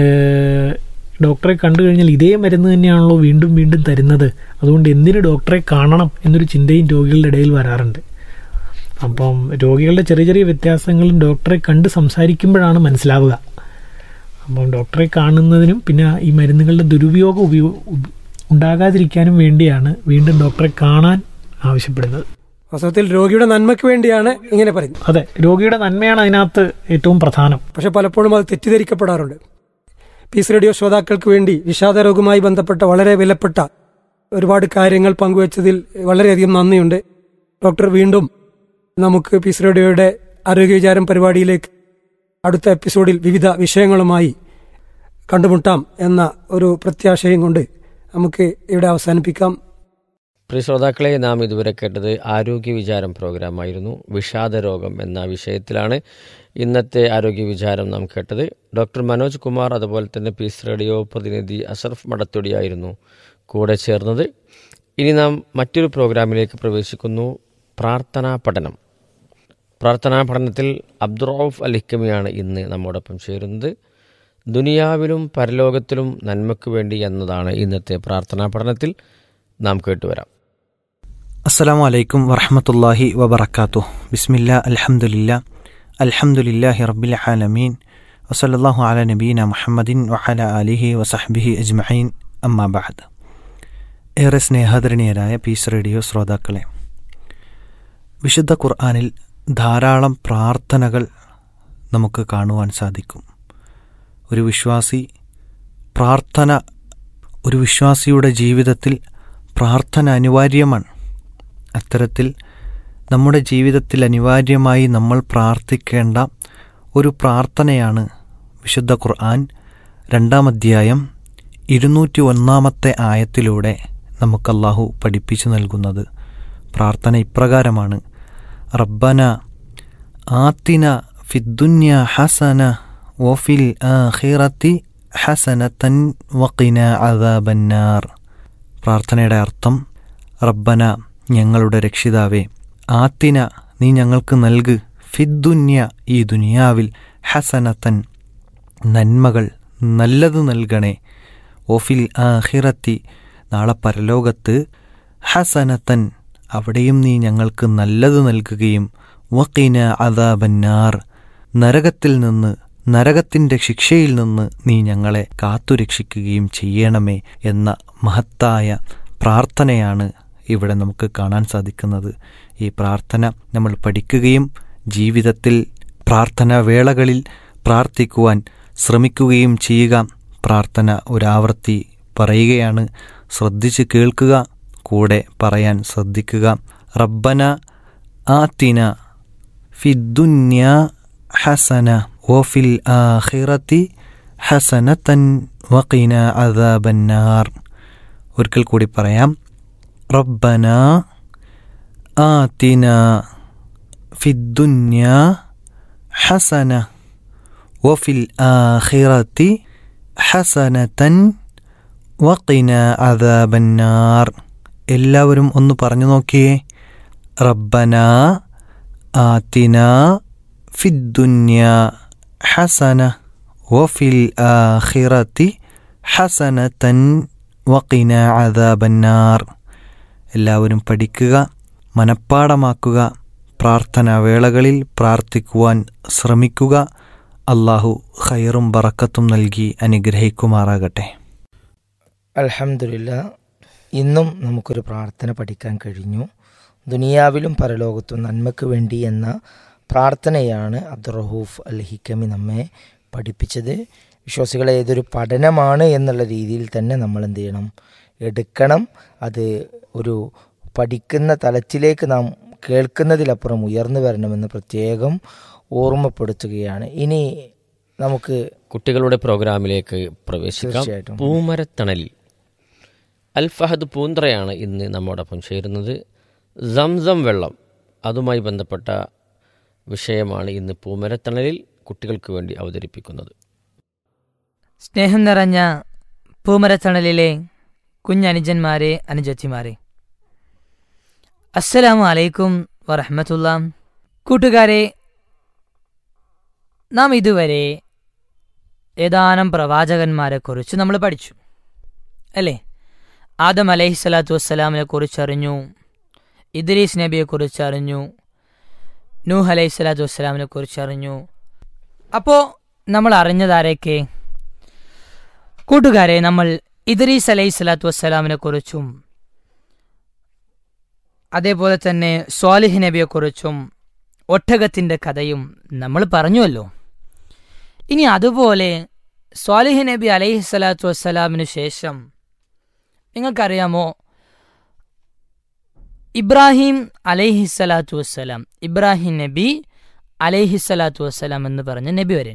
ഡോക്ടറെ കണ്ടു കഴിഞ്ഞാൽ ഇതേ മരുന്ന് തന്നെയാണല്ലോ വീണ്ടും വീണ്ടും തരുന്നത്, അതുകൊണ്ട് എന്തിന് ഡോക്ടറെ കാണണം എന്നൊരു ചിന്തയും രോഗികളുടെ ഇടയിൽ വരാറുണ്ട്. അപ്പം രോഗികളുടെ ചെറിയ ചെറിയ വ്യത്യാസങ്ങളും ഡോക്ടറെ കണ്ട് സംസാരിക്കുമ്പോഴാണ് മനസ്സിലാവുക. അപ്പം ഡോക്ടറെ കാണുന്നതിനും പിന്നെ ഈ മരുന്നുകളുടെ ദുരുപയോഗം ഉണ്ടാകാതിരിക്കാനും വേണ്ടിയാണ് വീണ്ടും ഡോക്ടറെ കാണാൻ ആവശ്യപ്പെടുന്നത്. വാസ്തവത്തിൽ രോഗിയുടെ നന്മയ്ക്ക് വേണ്ടിയാണ് ഇങ്ങനെ പറയുന്നത്. അതെ, രോഗിയുടെ നന്മയാണ് അതിനകത്ത് ഏറ്റവും പ്രധാനം. പക്ഷെ പലപ്പോഴും അത് തെറ്റിദ്ധരിക്കപ്പെടാറുണ്ട്. പീസ് റേഡിയോ ശ്രോതാക്കൾക്ക് വേണ്ടി വിഷാദരോഗവുമായി ബന്ധപ്പെട്ട വളരെ വിലപ്പെട്ട ഒരുപാട് കാര്യങ്ങൾ പങ്കുവച്ചതിൽ വളരെയധികം നന്ദിയുണ്ട്. ഡോക്ടർ, വീണ്ടും നമുക്ക് പീസ് റേഡിയോയുടെ ആരോഗ്യ വിചാരം പരിപാടിയിലേക്ക് അടുത്ത എപ്പിസോഡിൽ വിവിധ വിഷയങ്ങളുമായി കണ്ടുമുട്ടാം എന്ന ഒരു പ്രത്യാശയും കൊണ്ട് നമുക്ക് ഇവിടെ അവസാനിപ്പിക്കാം. പ്രിയ ശ്രോതാക്കളെ, നാം ഇതുവരെ കേട്ടത് ആരോഗ്യ വിചാരം പ്രോഗ്രാമായിരുന്നു. വിഷാദരോഗം എന്ന വിഷയത്തിലാണ് ഇന്നത്തെ ആരോഗ്യ വിചാരം നാം കേട്ടത്. ഡോക്ടർ മനോജ് കുമാർ, അതുപോലെ തന്നെ പീസ് റേഡിയോ പ്രതിനിധി അഷറഫ് മടത്തൊടിയായിരുന്നു കൂടെ ചേർന്നത്. ഇനി നാം മറ്റൊരു പ്രോഗ്രാമിലേക്ക് പ്രവേശിക്കുന്നു. പ്രാർത്ഥനാ പഠനം. പ്രാർത്ഥനാ പഠനത്തിൽ അബ്ദുറൌഫ് അൽ ഹിക്കമിയാണ് ഇന്ന് നമ്മോടൊപ്പം ചേരുന്നത്. ദുനിയാവിലും പരലോകത്തിലും നന്മയ്ക്ക് വേണ്ടി എന്നതാണ് ഇന്നത്തെ പ്രാർത്ഥനാ പഠനത്തിൽ നാം കേട്ടുവരാം. അസ്സലാമു അലൈക്കും വറഹ്മത്തുള്ളാഹി വബറകാതുഹു. ബിസ്മില്ലാ അൽഹംദുലില്ലാഹി റബ്ബിൽ ആലമീൻ വസല്ലല്ലാഹു അലാ നബീന മുഹമ്മദിൻ വഅലാ ആലിഹി വസഹ്ബിഹി അജ്മഈൻ. അമ്മാ ബഅദ്. ഏറെ സ്നേഹധരണീയരായ പീസ് റേഡിയോ ശ്രോതാക്കളെ, വിശുദ്ധ ഖുർആനിൽ ധാരാളം പ്രാർത്ഥനകൾ നമുക്ക് കാണുവാൻ സാധിക്കും. ഒരു വിശ്വാസിയുടെ ജീവിതത്തിൽ പ്രാർത്ഥന അനിവാര്യമാണ്. അത്തരത്തിൽ നമ്മുടെ ജീവിതത്തിൽ അനിവാര്യമായി നമ്മൾ പ്രാർത്ഥിക്കേണ്ട ഒരു പ്രാർത്ഥനയാണ് വിശുദ്ധ ഖുർആൻ 2-ാം അധ്യായം 201-ാമത്തെ ആയത്തിലൂടെ നമുക്ക് അല്ലാഹു പഠിപ്പിച്ചു നൽകുന്നത്. പ്രാർത്ഥന ഇപ്രകാരമാണ്: റബ്ബന ആത്തിന ഫിദ്ദുന്യ ഹസന വഫിൽ ആഖിറതി ഹസനതൻ വഖിന അദാബന്നാർ. പ്രാർത്ഥനയുടെ അർത്ഥം: റബ്ബന, ഞങ്ങളുടെ രക്ഷിതാവേ, ആത്തിന, നീ ഞങ്ങൾക്ക് നൽക്, ഫിദ്ദുന്യ, ഈ ദുനിയാവിൽ, ഹസനതൻ, നന്മകൾ, നല്ലത് നൽകണേ, വഫിൽ ആഖിറതി, നാളെ പരലോകത്ത്, ഹസനതൻ, അവിടെയും നീ ഞങ്ങൾക്ക് നല്ലത് നൽകുകയും, വഖിന അദാബന്നാർ, നരകത്തിൽ നിന്ന്, നരകത്തിൻ്റെ ശിക്ഷയിൽ നിന്ന് നീ ഞങ്ങളെ കാത്തുരക്ഷിക്കുകയും ചെയ്യണമേ എന്ന മഹത്തായ പ്രാർത്ഥനയാണ് ഇവിടെ നമുക്ക് കാണാൻ സാധിക്കുന്നത്. ഈ പ്രാർത്ഥന നമ്മൾ പഠിക്കുകയും ജീവിതത്തിൽ പ്രാർത്ഥനാ വേളകളിൽ പ്രാർത്ഥിക്കുവാൻ ശ്രമിക്കുകയും ചെയ്യുക. പ്രാർത്ഥന ഒരാവർത്തി പറയുകയാണ്, ശ്രദ്ധിച്ച് കേൾക്കുക, കൂടെ പറയാൻ ശ്രദ്ധിക്കുക. റബ്ബന ആത്തിന ഫിദ്ദുന്യ ഹസന വഫിൽ ആഖിറതി ഹസനതൻ വഖിന അദാബന്നാർ. ഒരിക്കൽ കൂടി പറയാം: റബ്ബന ആതിന ഫിദ്ദുന്യ ഹസന വഫിൽ ആഖിറതി ഹസനതൻ വഖിന അദാബന്നാർ. എല്ലാവരും ഒന്ന് പറഞ്ഞു നോക്കിയേ. റബ്ബന ആതിന ഫിദ്ദുന്യ ഹസന വഫിൽ ആഖിറതി ഹസനതൻ വഖിന അദാബന്നാർ. എല്ലാവരും പഠിക്കുക, മനഃപ്പാഠമാക്കുക, പ്രാർത്ഥനാവേളകളിൽ പ്രാർത്ഥിക്കുവാൻ ശ്രമിക്കുക. അള്ളാഹു ഖൈറും ബറക്കത്തും നൽകി അനുഗ്രഹിക്കുമാറാകട്ടെ. അൽഹംദുലില്ലാ, ഇന്നും നമുക്കൊരു പ്രാർത്ഥന പഠിക്കാൻ കഴിഞ്ഞു. ദുനിയാവിലും പരലോകത്തും നന്മയ്ക്ക് വേണ്ടി എന്ന പ്രാർത്ഥനയാണ് അബ്ദുറഹൂഫ് അൽ ഹിക്കമി നമ്മെ പഠിപ്പിച്ചത്. വിശ്വാസികളെ, ഏതൊരു പഠനമാണ് എന്നുള്ള രീതിയിൽ തന്നെ നമ്മൾ എന്ത് ചെയ്യണം, എടുക്കണം. അത് ഒരു പഠിക്കുന്ന തലത്തിലേക്ക് നാം കേൾക്കുന്നതിലപ്പുറം ഉയർന്നു വരണമെന്ന് പ്രത്യേകം ഓർമ്മപ്പെടുത്തുകയാണ്. ഇനി നമുക്ക് കുട്ടികളുടെ പ്രോഗ്രാമിലേക്ക് പ്രവേശിക്കാം. തീർച്ചയായിട്ടും. പൂമരത്തണലിൽ അൽ ഫഹദ് പൂന്തറയാണ് ഇന്ന് നമ്മോടൊപ്പം ചേരുന്നത്. സംസം വെള്ളം, അതുമായി ബന്ധപ്പെട്ട വിഷയമാണ് ഇന്ന് പൂമരത്തണലിൽ കുട്ടികൾക്ക് വേണ്ടി അവതരിപ്പിക്കുന്നത്. സ്നേഹം നിറഞ്ഞ പൂമരത്തണലിലെ കുഞ്ഞനുജന്മാരെ, അനുജത്തിമാരെ, അസ്സലാമു അലൈക്കും വറഹ്മത്തുള്ളാ. കൂട്ടുകാരെ, നാം ഇതുവരെ ഏതാനും പ്രവാചകന്മാരെക്കുറിച്ച് നമ്മൾ പഠിച്ചു അല്ലേ? ആദം അലൈഹിസ്സലാത്തു വസ്സലാമിനെ കുറിച്ചറിഞ്ഞു, ഇദ്രീസ് നബിയെക്കുറിച്ച് അറിഞ്ഞു, നൂഹ് അലൈഹിസ്സലാത്തു വസ്സലാമിനെ കുറിച്ചറിഞ്ഞു. അപ്പോൾ നമ്മൾ അറിഞ്ഞതാരൊക്കെ? കൂട്ടുകാരെ, നമ്മൾ ഇദ്രീസ് അലൈഹിസ്സലാത്തു വസ്സലാമിനെ കുറിച്ചും അതേപോലെ തന്നെ സ്വാലിഹ് നബിയെക്കുറിച്ചും ഒട്ടകത്തിൻ്റെ കഥയും നമ്മൾ പറഞ്ഞുവല്ലോ. ഇനി അതുപോലെ സ്വാലിഹ് നബി അലൈഹിസ്സലാത്തു വസ്സലാമിന് ശേഷം നിങ്ങൾക്കറിയാമോ, ഇബ്രാഹിം അലൈഹിസ്സലാത്തു വസ്സലാം, ഇബ്രാഹിം നബി അലൈഹിസ്സലാത്തു വസ്സലാം എന്ന് പറഞ്ഞ നബി വരെ.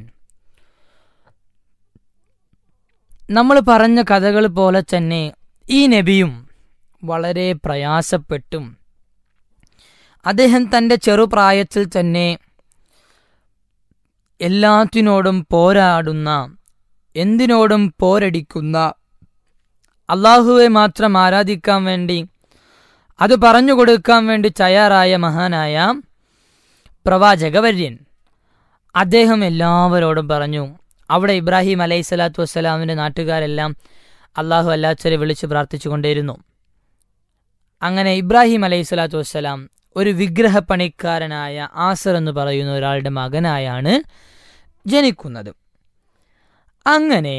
നമ്മൾ പറഞ്ഞ കഥകൾ പോലെ തന്നെ ഈ നബിയും വളരെ പ്രയാസപ്പെട്ടും അദ്ദേഹം തൻ്റെ ചെറുപ്രായത്തിൽ തന്നെ എല്ലാത്തിനോടും പോരാടുന്ന, എന്തിനോടും പോരടിക്കുന്ന, അള്ളാഹുവെ മാത്രം ആരാധിക്കാൻ വേണ്ടി, അത് പറഞ്ഞു കൊടുക്കാൻ വേണ്ടി തയ്യാറായ മഹാനായ പ്രവാചകവര്യൻ. അദ്ദേഹം എല്ലാവരോടും പറഞ്ഞു. അവിടെ ഇബ്രാഹിം അലൈഹിസ്സലാത്തു വസ്സലാമിൻ്റെ നാട്ടുകാരെല്ലാം അള്ളാഹു അല്ലാത്തവരെ വിളിച്ച് പ്രാർത്ഥിച്ചു കൊണ്ടേയിരുന്നു. അങ്ങനെ ഇബ്രാഹിം അലൈഹിസ്സലാത്തു വസ്സലാം ഒരു വിഗ്രഹപ്പണിക്കാരനായ ആസർ എന്ന് പറയുന്ന ഒരാളുടെ മകനായാണ് ജനിക്കുന്നത്. അങ്ങനെ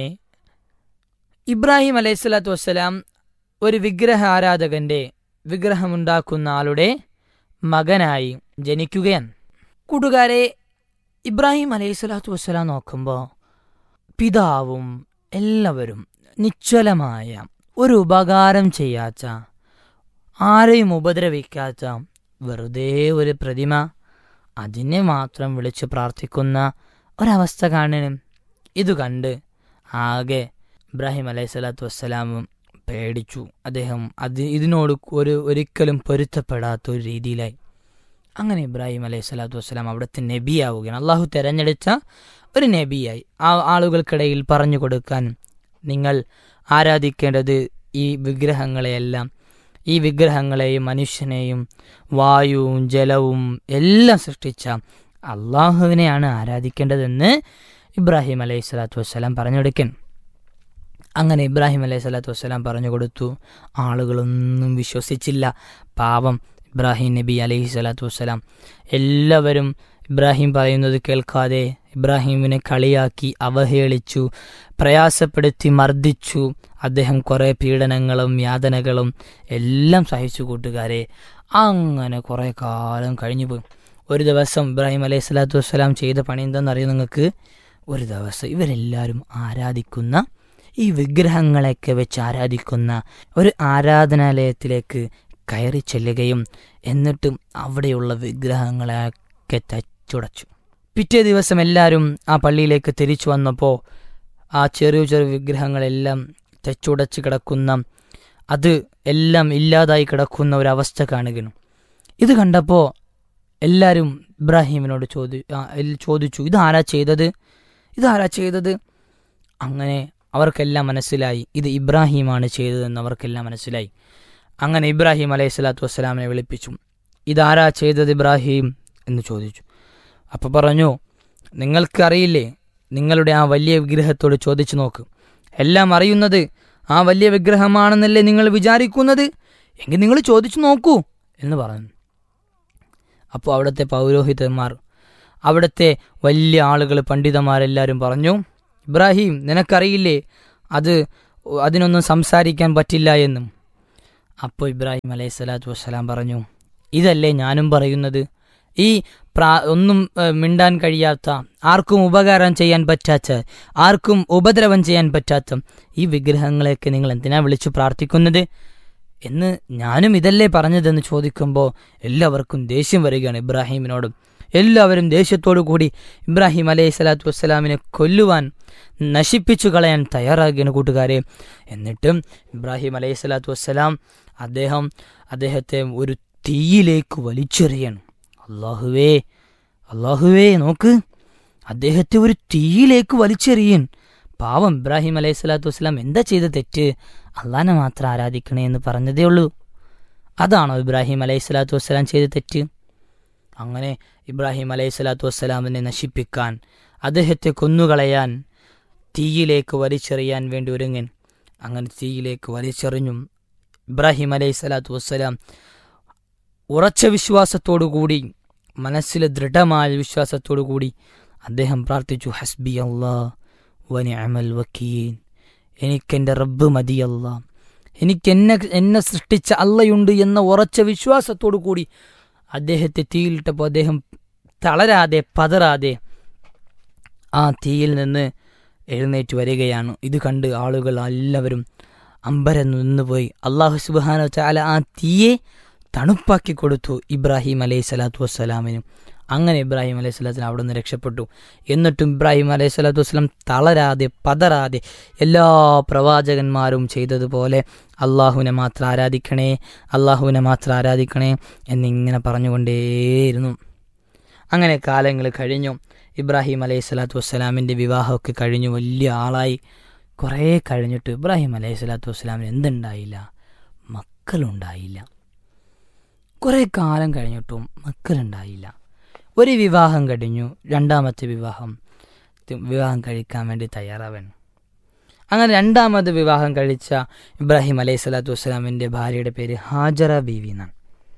ഇബ്രാഹിം അലൈഹിസ്സലാത്തു വസ്സലാം ഒരു വിഗ്രഹ ആരാധകന്റെ, വിഗ്രഹമുണ്ടാക്കുന്ന ആളുടെ മകനായി ജനിക്കുകയാണ്. കൂട്ടുകാരെ, ഇബ്രാഹിം അലൈഹിസ്സലാത്തു വസ്സലാം നോക്കുമ്പോൾ പിതാവും എല്ലാവരും നിശ്ചലമായ, ഒരു ഉപകാരം ചെയ്യാത്ത, ആരെയും ഉപദ്രവിക്കാത്ത വെറുതെ ഒരു പ്രതിമ, അതിനെ മാത്രം വിളിച്ച് പ്രാർത്ഥിക്കുന്ന ഒരവസ്ഥ കാണണം. ഇത് കണ്ട് ആകെ ഇബ്രാഹിം അലൈഹിസ്സലാത്തു വസ്സലാമും പേടിച്ചു. അദ്ദേഹം ഇതിനോട് ഒരിക്കലും പൊരുത്തപ്പെടാത്ത ഒരു രീതിയിലായി. അങ്ങനെ ഇബ്രാഹിം അലൈഹിസ്സലാത്തു വസ്സലാം അവിടുത്തെ നബിയാവുകയാണ്. അള്ളാഹു തിരഞ്ഞെടുത്ത ഒരു നബിയായി ആ ആളുകൾക്കിടയിൽ പറഞ്ഞു കൊടുക്കാൻ, നിങ്ങൾ ആരാധിക്കേണ്ടത് ഈ വിഗ്രഹങ്ങളെയെല്ലാം, ഈ വിഗ്രഹങ്ങളെയും മനുഷ്യനെയും വായുവും ജലവും എല്ലാം സൃഷ്ടിച്ച അള്ളാഹുവിനെയാണ് ആരാധിക്കേണ്ടതെന്ന് ഇബ്രാഹിം അലൈഹിസ്സലാത്തു വസ്സലാം പറഞ്ഞു കൊടുക്കാൻ. അങ്ങനെ ഇബ്രാഹിം അലൈഹിസ്സലാത്തു വസ്സലാം പറഞ്ഞു കൊടുത്തു. ആളുകളൊന്നും വിശ്വസിച്ചില്ല. പാവം ഇബ്രാഹിം നബി അലൈഹിസ്സലാത്തു വസ്സലാം. എല്ലാവരും ഇബ്രാഹിം പറയുന്നത് കേൾക്കാതെ ഇബ്രാഹിമിനെ കളിയാക്കി, അവഹേളിച്ചു, പ്രയാസപ്പെടുത്തി, മർദ്ദിച്ചു. അദ്ദേഹം കുറേ പീഡനങ്ങളും യാതനകളും എല്ലാം സഹിച്ചു. കൂട്ടുകാരെ, അങ്ങനെ കുറേ കാലം കഴിഞ്ഞു പോയി. ഒരു ദിവസം ഇബ്രാഹിം അലൈഹിസ്സലാത്തു വസ്സലാം ചെയ്ത പണി എന്താണെന്നറിയോ നിങ്ങൾക്ക്? ഒരു ദിവസം ഇവരെല്ലാവരും ആരാധിക്കുന്ന, ഈ വിഗ്രഹങ്ങളെയൊക്കെ വെച്ച് ആരാധിക്കുന്ന ഒരു ആരാധനാലയത്തിലേക്ക് കയറി ചെല്ലുകയും എന്നിട്ടും അവിടെയുള്ള വിഗ്രഹങ്ങളെയൊക്കെ തച്ചുടച്ചു. പിറ്റേ ദിവസം എല്ലാവരും ആ പള്ളിയിലേക്ക് തിരിച്ചു വന്നപ്പോൾ ആ ചെറിയ ചെറിയ വിഗ്രഹങ്ങളെല്ലാം തച്ചുടച്ച് കിടക്കുന്ന, അത് എല്ലാം ഇല്ലാതായി കിടക്കുന്ന ഒരവസ്ഥ കാണുകയാണ്. ഇത് കണ്ടപ്പോൾ എല്ലാവരും ഇബ്രാഹിമിനോട് ചോദിച്ചു, ഇതാരാ ചെയ്തത്? അങ്ങനെ അവർക്കെല്ലാം മനസ്സിലായി ഇത് ഇബ്രാഹിമാണ് ചെയ്തതെന്ന് അവർക്കെല്ലാം മനസ്സിലായി. അങ്ങനെ ഇബ്രാഹിം അലൈഹിസ്സലാത്തു വസ്സലാമിനെ വിളിപ്പിച്ചു. ഇതാരാ ചെയ്തത് ഇബ്രാഹിം എന്ന് ചോദിച്ചു. അപ്പോൾ പറഞ്ഞു, നിങ്ങൾക്കറിയില്ലേ, നിങ്ങളുടെ ആ വലിയ വിഗ്രഹത്തോട് ചോദിച്ചു നോക്ക്. എല്ലാം അറിയുന്നത് ആ വലിയ വിഗ്രഹമാണെന്നല്ലേ നിങ്ങൾ വിചാരിക്കുന്നത്? എങ്കിൽ നിങ്ങൾ ചോദിച്ചു നോക്കൂ എന്ന് പറഞ്ഞു. അപ്പോൾ അവിടുത്തെ പൗരോഹിതന്മാർ അവിടുത്തെ വലിയ ആളുകൾ, പണ്ഡിതന്മാരെല്ലാവരും പറഞ്ഞു, ഇബ്രാഹിം നിനക്കറിയില്ലേ അതിനൊന്നും സംസാരിക്കാൻ പറ്റില്ല എന്നും. അപ്പോൾ ഇബ്രാഹിം അലൈഹി സ്വലാത്തു വസ്സലാം പറഞ്ഞു, ഇതല്ലേ ഞാനും പറയുന്നത്, ഈ ഒന്നും മിണ്ടാൻ കഴിയാത്ത, ആർക്കും ഉപകാരം ചെയ്യാൻ പറ്റാത്ത, ആർക്കും ഉപദ്രവം ചെയ്യാൻ പറ്റാത്ത ഈ വിഗ്രഹങ്ങളെയൊക്കെ നിങ്ങൾ എന്തിനാ വിളിച്ചു പ്രാർത്ഥിക്കുന്നത് എന്ന് ഞാനും ഇതല്ലേ പറഞ്ഞതെന്ന് ചോദിക്കുമ്പോൾ എല്ലാവർക്കും ദേഷ്യം വരികയാണ് ഇബ്രാഹിമിനോടും. എല്ലാവരും ദേഷ്യത്തോടു കൂടി ഇബ്രാഹിം അലൈഹി സ്വലാത്തു വസ്സലാമിനെ കൊല്ലുവാൻ, നശിപ്പിച്ചു കളയാൻ തയ്യാറാകുകയാണ് കൂട്ടുകാരെ. എന്നിട്ടും ഇബ്രാഹിം അലൈഹി സ്വലാത്തു വസ്സലാം അദ്ദേഹത്തെ ഒരു തീയിലേക്ക് വലിച്ചെറിയണം. അല്ലാഹുവേ നോക്ക്, അദ്ദേഹത്തെ ഒരു തീയിലേക്ക് വലിച്ചെറിയൻ. പാവം ഇബ്രാഹിം അലൈഹി സ്വലാത്തു വസ്സലാം എന്താ ചെയ്ത തെറ്റ്? അള്ളാനെ മാത്രം ആരാധിക്കണേ എന്ന് പറഞ്ഞതേ ഉള്ളൂ. അതാണോ ഇബ്രാഹിം അലൈഹി സ്വലാത്തു വസ്സലാം ചെയ്ത തെറ്റ്? അങ്ങനെ ഇബ്രാഹിം അലൈഹി സ്വലാത്തു വസ്സലാമിനെ നശിപ്പിക്കാൻ, അദ്ദേഹത്തെ കൊന്നുകളയാൻ, തീയിലേക്ക് വലിച്ചെറിയാൻ വേണ്ടി ഒരുങ്ങൻ. അങ്ങനെ തീയിലേക്ക് വലിച്ചെറിഞ്ഞു. ഇബ്രാഹിം അലൈഹി സ്വലാത്തു വസ്സലാം ഉറച്ച വിശ്വാസത്തോടുകൂടി, മനസ്സിലെ ദൃഢമായ വിശ്വാസത്തോടുകൂടി അദ്ദേഹം പ്രാർത്ഥിച്ചു, ഹസ്ബി അല്ലാഹ് വ നിഅമൽ വക്കീൽ, എനിക്കെൻ്റെ റബ്ബ് മതിയല്ല, എന്നെ സൃഷ്ടിച്ച അള്ളയുണ്ട് എന്ന ഉറച്ച വിശ്വാസത്തോടു കൂടി അദ്ദേഹത്തെ തീയിലിട്ടപ്പോൾ അദ്ദേഹം തളരാതെ പതറാതെ ആ തീയിൽ നിന്ന് എഴുന്നേറ്റ് വരികയാണ്. ഇത് കണ്ട് ആളുകൾ എല്ലാവരും അമ്പരന്ന് നിന്നുപോയി. അല്ലാഹു സുബ്ഹാനഹു വ തആല ആ തീയെ തണുപ്പാക്കി കൊടുത്തു ഇബ്രാഹിം അലൈഹി സ്വലാത്തു വസ്സലാമിനും. അങ്ങനെ ഇബ്രാഹിം അലൈഹി സ്വലാത്തിന് അവിടെ നിന്ന് രക്ഷപ്പെട്ടു. എന്നിട്ടും ഇബ്രാഹിം അലൈഹി സ്വലാത്തു വസ്സലാം തളരാതെ പതറാതെ എല്ലാ പ്രവാചകന്മാരും ചെയ്തതുപോലെ അള്ളാഹുവിനെ മാത്രം ആരാധിക്കണേ, അള്ളാഹുവിനെ മാത്രം ആരാധിക്കണേ എന്നിങ്ങനെ പറഞ്ഞുകൊണ്ടേയിരുന്നു. അങ്ങനെ കാലങ്ങൾ കഴിഞ്ഞു. ഇബ്രാഹിം അലൈഹി സ്വലാത്തു വസ്സലാമിൻ്റെ വിവാഹമൊക്കെ കഴിഞ്ഞു, വലിയ ആളായി. കുറേ കഴിഞ്ഞിട്ട് ഇബ്രാഹിം അലൈഹി സ്വലാത്തു വസ്സലാമിന് എന്തുണ്ടായില്ല? മക്കളുണ്ടായില്ല. കുറേ കാലം കഴിഞ്ഞിട്ടും മക്കളുണ്ടായില്ല. ഒരു വിവാഹം കഴിഞ്ഞു, രണ്ടാമത്തെ വിവാഹം കഴിക്കാൻ വേണ്ടി തയ്യാറാവൻ. അങ്ങനെ രണ്ടാമത് വിവാഹം കഴിച്ച ഇബ്രാഹിം അലൈഹി സ്വലാത്തു വസ്സലാമിൻ്റെ ഭാര്യയുടെ പേര് ഹാജറ ബീവി എന്നാണ്.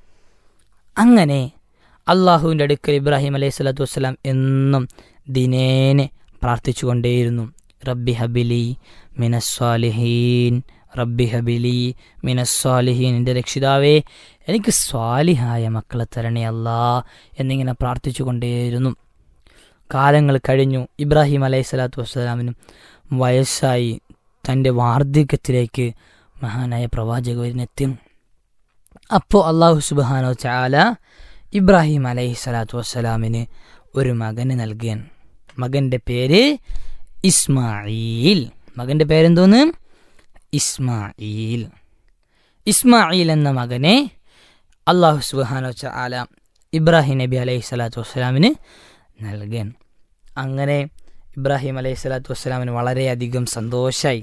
അങ്ങനെ അള്ളാഹുവിൻ്റെ അടുക്കൽ ഇബ്രാഹിം അലൈഹി സ്വലാത്തു വസ്സലാം എന്നും ദിനേനെ പ്രാർത്ഥിച്ചു കൊണ്ടേയിരുന്നു. റബ്ബി ഹബിലി മിനസ്സാലിഹീൻ, റബ്ബി ഹബിലി മിനസ്സാലിഹീൻ, എൻ്റെ രക്ഷിതാവേ എനിക്ക് സ്വാലിഹായ മക്കളെ തരണേ അല്ലാ എന്നിങ്ങനെ പ്രാർത്ഥിച്ചു കൊണ്ടേയിരുന്നു. കാലങ്ങൾ കഴിഞ്ഞു. ഇബ്രാഹിം അലൈഹി സ്വലാത്തു വസ്സലാമിനും വയസ്സായി. തൻ്റെ വാർദ്ധക്യത്തിലേക്ക് മഹാനായ പ്രവാചകനെത്തി. അപ്പോൾ അള്ളാഹു സുബ്ഹാനഹു വ തആല ഇബ്രാഹിം അലൈഹി സ്വലാത്തു വസ്സലാമിന് ഒരു മകന് നൽകിയാൻ. മകൻ്റെ പേര് ഇസ്മായിൽ. മകൻ്റെ പേരെന്തോന്ന്? ഇസ്മായിൽ. ഇസ്മായിൽ എന്ന മകനെ അള്ളാഹു സുബ്ഹാനഹു വ തആല ഇബ്രാഹിം നബി അലൈഹി സ്വലാത്തു വസ്സലാമിന് നൽകാൻ. അങ്ങനെ ഇബ്രാഹിം അലൈഹി സ്വലാത്തു വസ്സലാമിന് വളരെയധികം സന്തോഷമായി.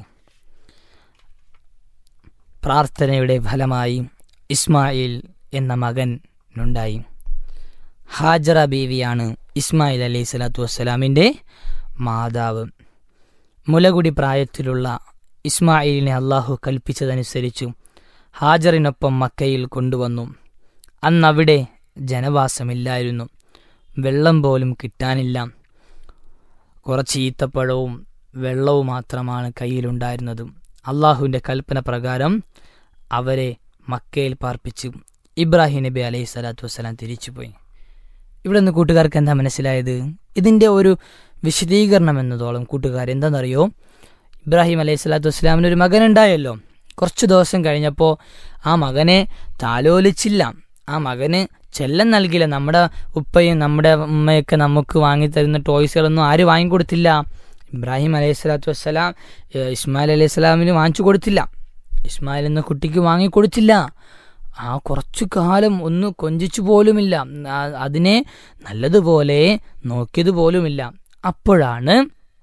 പ്രാർത്ഥനയുടെ ഫലമായി ഇസ്മായിൽ എന്ന മകനുണ്ടായി. ഹാജറ ബീവിയാണ് ഇസ്മായിൽ അലൈഹി സ്വലാത്തു വസ്സലാമിൻ്റെ മാതാവ്. മുലകുടി പ്രായത്തിലുള്ള ഇസ്മായിലിനെ അള്ളാഹു കൽപ്പിച്ചതനുസരിച്ചു ഹാജറിനൊപ്പം മക്കയിൽ കൊണ്ടുവന്നു. അന്നവിടെ ജനവാസമില്ലായിരുന്നു. വെള്ളം പോലും കിട്ടാനില്ല. കുറച്ച് ഈത്തപ്പഴവും വെള്ളവും മാത്രമാണ് കയ്യിലുണ്ടായിരുന്നത്. അള്ളാഹുവിൻ്റെ കൽപ്പന പ്രകാരം അവരെ മക്കയിൽ പാർപ്പിച്ചു. ഇബ്രാഹിം നബി അലൈഹി സ്വലാത്തു വസ്സലാം തിരിച്ചുപോയി. ഇവിടെ നിന്ന് കൂട്ടുകാർക്ക് എന്താ മനസ്സിലായത്? ഇതിൻ്റെ ഒരു വിശദീകരണം എന്നതോളം കൂട്ടുകാർ എന്താണെന്നറിയോ? ഇബ്രാഹിം അലൈഹി സ്വലാത്തു വസ്സലാമിന് ഒരു മകനുണ്ടായല്ലോ. കുറച്ച് ദിവസം കഴിഞ്ഞപ്പോൾ ആ മകനെ താലോലിച്ചില്ല, ആ മകന് ചെല്ലം നൽകില്ല. നമ്മുടെ ഉപ്പയും നമ്മുടെ ഉമ്മയൊക്കെ നമുക്ക് വാങ്ങിത്തരുന്ന ടോയ്സുകളൊന്നും ആരും വാങ്ങിക്കൊടുത്തില്ല. ഇബ്രാഹിം അലൈഹി സ്വലാത്തു വസ്സലാം ഇസ്മായിൽ അലൈഹി സ്വലാമിന് വാങ്ങിച്ചു കൊടുത്തില്ല. ഇസ്മായിൽ എന്ന കുട്ടിക്ക് വാങ്ങിക്കൊടുത്തില്ല. ആ കുറച്ചു കാലം ഒന്ന് കൊഞ്ചിച്ചു പോലുമില്ല, അതിനെ നല്ലതുപോലെ നോക്കിയത് പോലുമില്ല. അപ്പോഴാണ്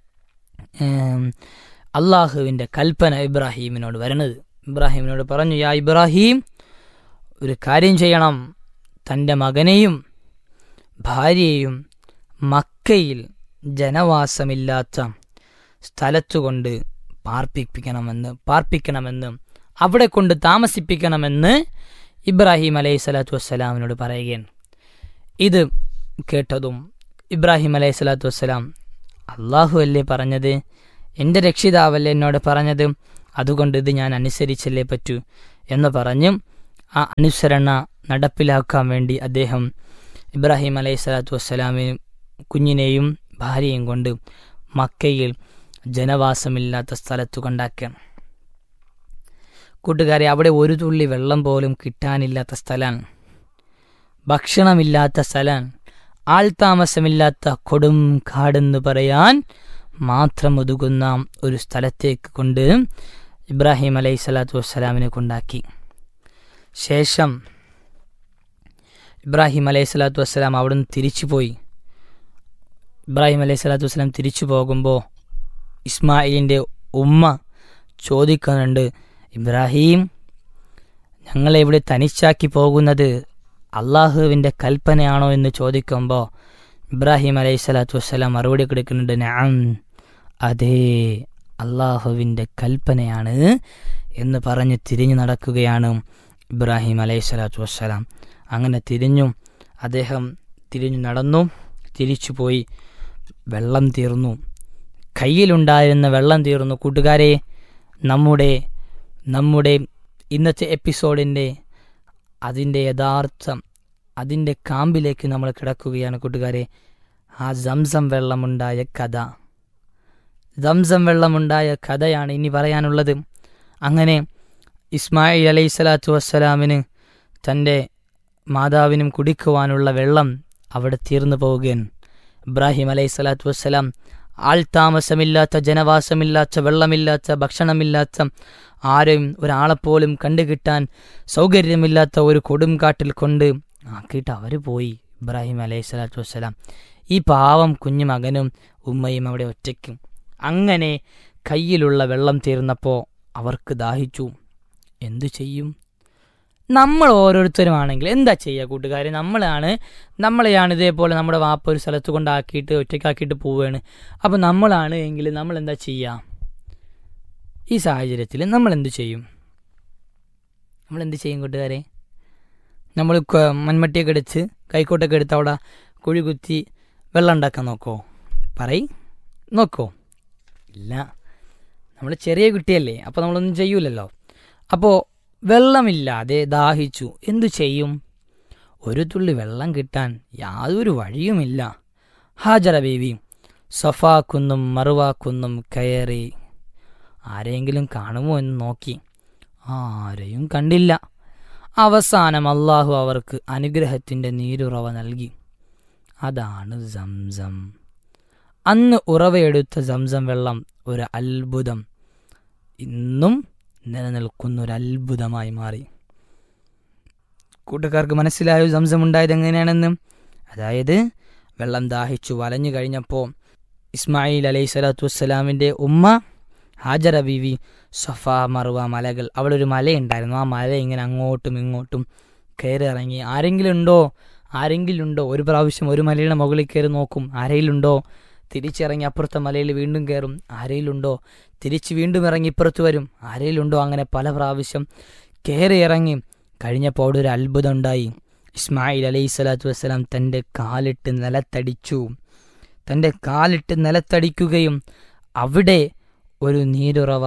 അള്ളാഹുവിൻ്റെ കൽപ്പന ഇബ്രാഹീമിനോട് വരണത്. ഇബ്രാഹീമിനോട് പറഞ്ഞു, യാ ഇബ്രാഹിം, ഒരു കാര്യം ചെയ്യണം. തൻ്റെ മകനെയും ഭാര്യയെയും മക്കയിൽ ജനവാസമില്ലാത്ത സ്ഥലത്തുകൊണ്ട് പാർപ്പിക്കണമെന്ന് അവിടെ കൊണ്ട് താമസിപ്പിക്കണമെന്ന് ഇബ്രാഹിം അലൈഹി സ്വലാത്തു വസ്സലാമിനോട് പറയുകയാണ്. ഇത് കേട്ടതും ഇബ്രാഹിം അലൈഹി സ്വലാത്തു വസ്സലാം, അള്ളാഹു അല്ലേ പറഞ്ഞത്, എൻ്റെ രക്ഷിതാവല്ലേ എന്നോട് പറഞ്ഞത്, അതുകൊണ്ട് ഇത് ഞാൻ അനുസരിച്ചല്ലേ പറ്റൂ എന്ന് പറഞ്ഞ് ആ അനുസരണ നടപ്പിലാക്കാൻ വേണ്ടി അദ്ദേഹം ഇബ്രാഹിം അലൈഹി സ്വലാത്തു വസ്സലാമിനും കുഞ്ഞിനെയും ഭാര്യയും കൊണ്ട് മക്കയിൽ ജനവാസമില്ലാത്ത സ്ഥലത്തു കൊണ്ടാക്കുകയാണ്. കൂട്ടുകാരെ, അവിടെ ഒരു തുള്ളി വെള്ളം പോലും കിട്ടാനില്ലാത്ത സ്ഥലമാണ്, ഭക്ഷണമില്ലാത്ത സ്ഥലമാണ്, ആൾതാമസമില്ലാത്ത കൊടും കാടെന്ന് പറയാൻ മാത്രം ഒതുങ്ങുന്ന ഒരു സ്ഥലത്തേക്ക് കൊണ്ട് ഇബ്രാഹിം അലൈഹി സ്വലാത്തു വസ്സലാമിനെ കൊണ്ടാക്കി. ശേഷം ഇബ്രാഹിം അലൈഹി സ്വലാത്തു വസ്സലാം അവിടെ നിന്ന് തിരിച്ചുപോയി. ഇബ്രാഹിം അലൈഹി സ്വലാത്തു വസ്സലാം തിരിച്ചു പോകുമ്പോൾ ഇസ്മായിലിൻ്റെ ഉമ്മ ചോദിക്കുന്നുണ്ട്, ഇബ്രാഹിം, ഞങ്ങളെ ഇവിടെ തനിച്ചാക്കി പോകുന്നത് അള്ളാഹുവിൻ്റെ കൽപ്പനയാണോ എന്ന് ചോദിക്കുമ്പോൾ ഇബ്രാഹിം അലൈഹി സ്വലാത്തു വസ്സലാം മറുപടി കൊടുക്കുന്നുണ്ട്, നഅം, അതേ, അള്ളാഹുവിൻ്റെ കൽപ്പനയാണ് എന്ന് പറഞ്ഞ് തിരിഞ്ഞു നടക്കുകയാണ് ഇബ്രാഹിം അലൈഹി സ്വലാത്തു വസ്സലാം. അങ്ങനെ അദ്ദേഹം തിരിഞ്ഞു നടന്നു, തിരിച്ചുപോയി. വെള്ളം തീർന്നു, കയ്യിലുണ്ടായിരുന്ന വെള്ളം തീർന്നു. കൂട്ടുകാരെ, നമ്മുടെ ഇന്നത്തെ എപ്പിസോഡിൻ്റെ അതിൻ്റെ യഥാർത്ഥം, അതിൻ്റെ കാമ്പിലേക്ക് നമ്മൾ കിടക്കുകയാണ് കൂട്ടുകാരെ. ആ സംസം വെള്ളമുണ്ടായ കഥ, സംസം വെള്ളമുണ്ടായ കഥയാണ് ഇനി പറയാനുള്ളത്. അങ്ങനെ ഇസ്മായിൽ അലൈഹി സ്വലാത്തു വസ്സലാമിന് തൻ്റെ മാതാവിനും കുടിക്കുവാനുള്ള വെള്ളം അവിടെ തീർന്നു പോവുകയാണ്. ഇബ്രാഹിം അലൈഹി സ്വലാത്തു വസ്സലാം ആൾതാമസമില്ലാത്ത, ജനവാസമില്ലാത്ത, വെള്ളമില്ലാത്ത, ഭക്ഷണമില്ലാത്ത, ആരെയും ഒരാളെപ്പോലും കണ്ടുകിട്ടാൻ സൗകര്യമില്ലാത്ത ഒരു കൊടുംകാട്ടിൽ കൊണ്ട് ആക്കിയിട്ട് അവർ പോയി. ഇബ്രാഹിം അലൈഹി സ്വലാത്തു വസ്സലാം, ഈ പാവം കുഞ്ഞു മകനും ഉമ്മയും അവിടെ ഒറ്റയ്ക്കും. അങ്ങനെ കയ്യിലുള്ള വെള്ളം തീർന്നപ്പോൾ അവർക്ക് ദാഹിച്ചു. എന്തു ചെയ്യും? നമ്മൾ ഓരോരുത്തരുമാണെങ്കിൽ എന്താ ചെയ്യുക കൂട്ടുകാരെ? നമ്മളെയാണ് ഇതേപോലെ നമ്മുടെ വാപ്പ ഒരു സ്ഥലത്ത് കൊണ്ടാക്കിയിട്ട് ഒറ്റയ്ക്കാക്കിയിട്ട് പോവുകയാണ്. അപ്പോൾ നമ്മളാണ് എങ്കിൽ നമ്മൾ എന്താ ചെയ്യുക? ഈ സാഹചര്യത്തിൽ നമ്മൾ എന്ത് ചെയ്യും കൂട്ടുകാരെ? നമ്മൾ മൺമട്ടിയൊക്കെ എടുത്ത് കൈക്കോട്ടൊക്കെ എടുത്ത് അവിടെ കുഴി കുത്തി വെള്ളം ഉണ്ടാക്കാൻ നോക്കോ? ഇല്ല. നമ്മൾ ചെറിയ കുട്ടിയല്ലേ, അപ്പോൾ നമ്മളൊന്നും ചെയ്യൂലല്ലോ. അപ്പോൾ വെള്ളമില്ലാതെ ദാഹിച്ചു, എന്തു ചെയ്യും? ഒരു തുള്ളി വെള്ളം കിട്ടാൻ യാതൊരു വഴിയുമില്ല. ഹാജറ ബീവി സഫാ കുന്നും മറുവാ കുന്നും കയറി ആരെങ്കിലും കാണുമോ എന്ന് നോക്കി, ആരെയും കണ്ടില്ല. അവസാനം അള്ളാഹു അവർക്ക് അനുഗ്രഹത്തിൻ്റെ നീരുറവ നൽകി. അതാണ് സംസം. അന്ന് ഉറവയെടുത്ത സംസം വെള്ളം ഒരു അത്ഭുതം, ഇന്നും നിലനിൽക്കുന്നൊരു അത്ഭുതമായി മാറി. കൂട്ടുകാർക്ക് മനസ്സിലായോ സംസം ഉണ്ടായത് എങ്ങനെയാണെന്ന്? അതായത് വെള്ളം ദാഹിച്ചു വലഞ്ഞു കഴിഞ്ഞപ്പോൾ ഇസ്മായിൽ അലൈഹി സ്വലാത്തു വസ്സലാമിൻ്റെ ഉമ്മ ഹാജറ ബീവി സഫാ മറുവ മലകൾ, അവിടെ ഒരു മലയുണ്ടായിരുന്നു, ആ മല ഇങ്ങനെ അങ്ങോട്ടും ഇങ്ങോട്ടും കയറി ഇറങ്ങി. ആരെങ്കിലും ഉണ്ടോ? ഒരു പ്രാവശ്യം ഒരു മലയുടെ മുകളിൽ കയറി നോക്കും, ആരെയിലുണ്ടോ? തിരിച്ചിറങ്ങി അപ്പുറത്തെ മലയിൽ വീണ്ടും കയറും, ആരെയിലുണ്ടോ? തിരിച്ച് വീണ്ടും ഇറങ്ങി ഇപ്പുറത്ത് വരും, ആരെയിലുണ്ടോ? അങ്ങനെ പല പ്രാവശ്യം കയറി ഇറങ്ങി കഴിഞ്ഞപ്പോൾ അവിടെ ഒരു അത്ഭുതം ഉണ്ടായി. ഇസ്മായിൽ അലൈഹി സ്വലാത്തു വസ്സലാം തൻ്റെ കാലിട്ട് നിലത്തടിക്കുകയും അവിടെ ഒരു നീരുറവ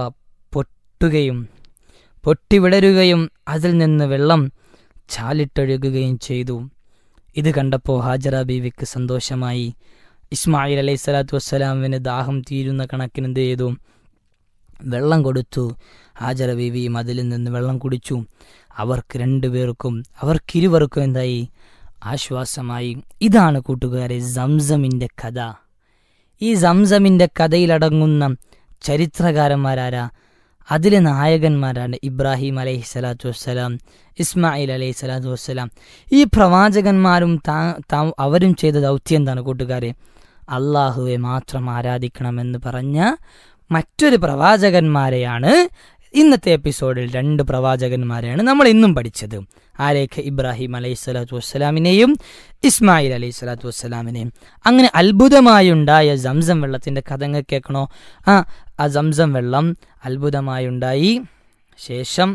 പൊട്ടിവിടരുകയും അതിൽ നിന്ന് വെള്ളം ചാലിട്ടൊഴുകുകയും ചെയ്തു. ഇത് കണ്ടപ്പോൾ ഹാജറ ബീവിക്ക് സന്തോഷമായി. ഇസ്മായിൽ അലൈഹി സ്വലാത്തു വസ്സലാമിന് ദാഹം തീരുന്ന കണക്കിന് എന്ത് ചെയ്തു? വെള്ളം കൊടുത്തു. ഹാജറ ബീവിയും അതിൽ നിന്ന് വെള്ളം കുടിച്ചു. അവർക്കിരുവർക്കും എന്തായി? ആശ്വാസമായി. ഇതാണ് കൂട്ടുകാരെ സംസമിൻ്റെ കഥ. ഈ സംസമിൻ്റെ കഥയിലടങ്ങുന്ന ചരിത്രകാരന്മാരാരാ? അതിലെ നായകന്മാരാണ് ഇബ്രാഹിം അലൈഹി സ്വലാത്തു വസ്സലാം, ഇസ്മായിൽ അലൈഹി സ്വലാത്തു വസ്സലാം. ഈ പ്രവാചകന്മാരും അവരും ചെയ്ത ദൗത്യം എന്താണ് കൂട്ടുകാരെ? അള്ളാഹുവെ മാത്രം ആരാധിക്കണമെന്ന് പറഞ്ഞ മറ്റൊരു പ്രവാചകന്മാരെയാണ് ഇന്നത്തെ എപ്പിസോഡിൽ 2 പ്രവാചകന്മാരെയാണ് നമ്മൾ ഇന്നും പഠിച്ചത്. ആരേക്ക്? ഇബ്രാഹിം അലൈഹി സ്വലാത്തു വസ്സലാമിനെയും ഇസ്മായിൽ അലൈഹി സ്വലാത്തു വസ്സലാമിനെയും. അങ്ങനെ അത്ഭുതമായുണ്ടായ സംസം വെള്ളത്തിൻ്റെ കഥ കേൾക്കണോ? ആ സംസം വെള്ളം അത്ഭുതമായുണ്ടായി. ശേഷം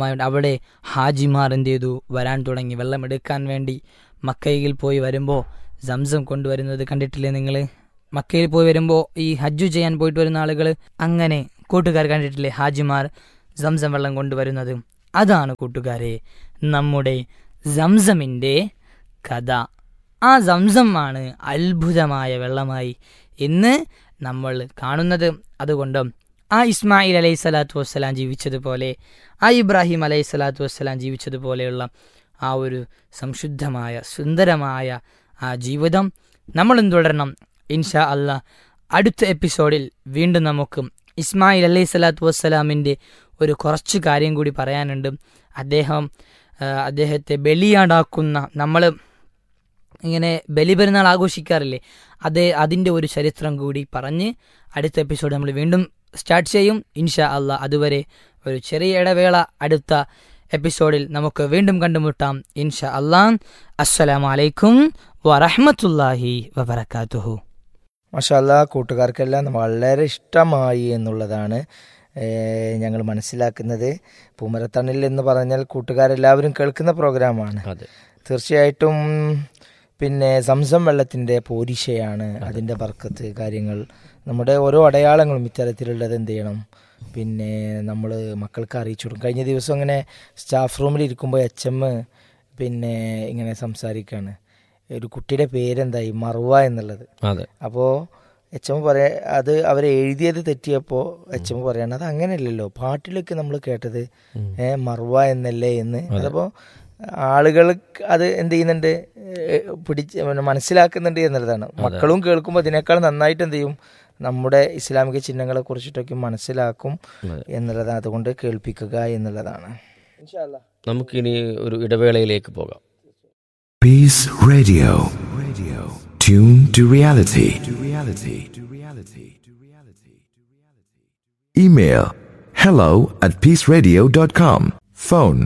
അവിടെ ഹാജിമാർ എന്ത് ചെയ്തു? വരാൻ തുടങ്ങി. വെള്ളമെടുക്കാൻ വേണ്ടി മക്കയിൽ പോയി വരുമ്പോൾ സംസം കൊണ്ടുവരുന്നത് കണ്ടിട്ടില്ലേ നിങ്ങൾ? മക്കയിൽ പോയി വരുമ്പോൾ ഈ ഹജ്ജ് ചെയ്യാൻ പോയിട്ട് വരുന്ന ആളുകൾ അങ്ങനെ കൂട്ടുകാർ കണ്ടിട്ടില്ലേ ഹാജിമാർ സംസം വെള്ളം കൊണ്ടുവരുന്നത്? അതാണ് കൂട്ടുകാരെ നമ്മുടെ സംസമിൻ്റെ കഥ. ആ സംസമാണ് അത്ഭുതമായ വെള്ളമായി ഇന്ന് നമ്മൾ കാണുന്നത്. അതുകൊണ്ട് ആ ഇസ്മായിൽ അലൈഹി സ്വലാത്തു വസ്സലാം ജീവിച്ചതുപോലെ, ആ ഇബ്രാഹിം അലൈഹി സ്വലാത്തു വസ്സലാം ജീവിച്ചതുപോലെയുള്ള ആ ഒരു സംശുദ്ധമായ സുന്ദരമായ ആ ജീവിതം നമ്മളും തുടരണം. ഇൻഷാ അല്ലാ അടുത്ത എപ്പിസോഡിൽ വീണ്ടും നമുക്ക് ഇസ്മായിൽ അലൈഹി സ്വലാത്തു വസ്സലാമിൻ്റെ ഒരു കുറച്ച് കാര്യം കൂടി പറയാനുണ്ട്. അദ്ദേഹത്തെ ബലിയാടാക്കുന്ന, നമ്മൾ ഇങ്ങനെ ബലിപെരുന്നാൾ ആഘോഷിക്കാറില്ലേ, അതിൻ്റെ ഒരു ചരിത്രം കൂടി പറഞ്ഞ് അടുത്ത എപ്പിസോഡ് നമ്മൾ വീണ്ടും സ്റ്റാർട്ട് ചെയ്യും ഇൻഷാ അല്ലാ. അതുവരെ ഒരു ചെറിയ ഇടവേള. അടുത്ത എപ്പിസോഡിൽ നമുക്ക് വീണ്ടും കണ്ടുമുട്ടാം ഇൻഷാ അല്ലാ. അസ്സലാമു അലൈക്കും വറഹ്മത്തുള്ളാഹി വബറകാതുഹു. മാഷാ അല്ലാ, കൂട്ടുകാർക്കെല്ലാം വളരെ ഇഷ്ടമായി എന്നുള്ളതാണ് ഞങ്ങൾ മനസ്സിലാക്കുന്നത്. പൂമരത്തണൽ എന്ന് പറഞ്ഞാൽ കൂട്ടുകാരെല്ലാവരും കേൾക്കുന്ന പ്രോഗ്രാമാണ്. തീർച്ചയായിട്ടും പിന്നെ സംസം വെള്ളത്തിൻ്റെ പോരിശയാണ്, അതിൻ്റെ ബർക്കത്ത് കാര്യങ്ങൾ, നമ്മുടെ ഓരോ അടയാളങ്ങളും ഇത്തരത്തിലുള്ളത് എന്ത് ചെയ്യണം, പിന്നെ നമ്മൾ മക്കൾക്ക് അറിയിച്ചു കൊടുക്കും. കഴിഞ്ഞ ദിവസം അങ്ങനെ സ്റ്റാഫ് റൂമിൽ ഇരിക്കുമ്പോൾ HM പിന്നെ ഇങ്ങനെ സംസാരിക്കുകയാണ്, ഒരു കുട്ടിയുടെ പേരെന്തായി മറുവ എന്നുള്ളത്. അപ്പോൾ HM പറയാ, അത് അവരെ എഴുതിയത് തെറ്റിയപ്പോൾ HM പറയാണ് അത് അങ്ങനെയല്ലല്ലോ, പാട്ടിലൊക്കെ നമ്മൾ കേട്ടത് മറുവ എന്നല്ലേ എന്ന്. അതപ്പോൾ ആളുകൾ അത് എന്ത് ചെയ്യുന്നുണ്ട്, മനസ്സിലാക്കുന്നുണ്ട് എന്നുള്ളതാണ്. മക്കളും കേൾക്കുമ്പോൾ അതിനേക്കാൾ നന്നായിട്ട് എന്ത് ചെയ്യും, നമ്മുടെ ഇസ്ലാമിക ചിഹ്നങ്ങളെ കുറിച്ചിട്ടൊക്കെ മനസ്സിലാക്കും എന്നുള്ളതാണ്. അതുകൊണ്ട് കേൾപ്പിക്കുക എന്നുള്ളതാണ്. നമുക്കിനി ഒരു ഇടവേളയിലേക്ക് പോകാം. Peace Radio. Tune to reality. Email hello@peaceradio.com. Phone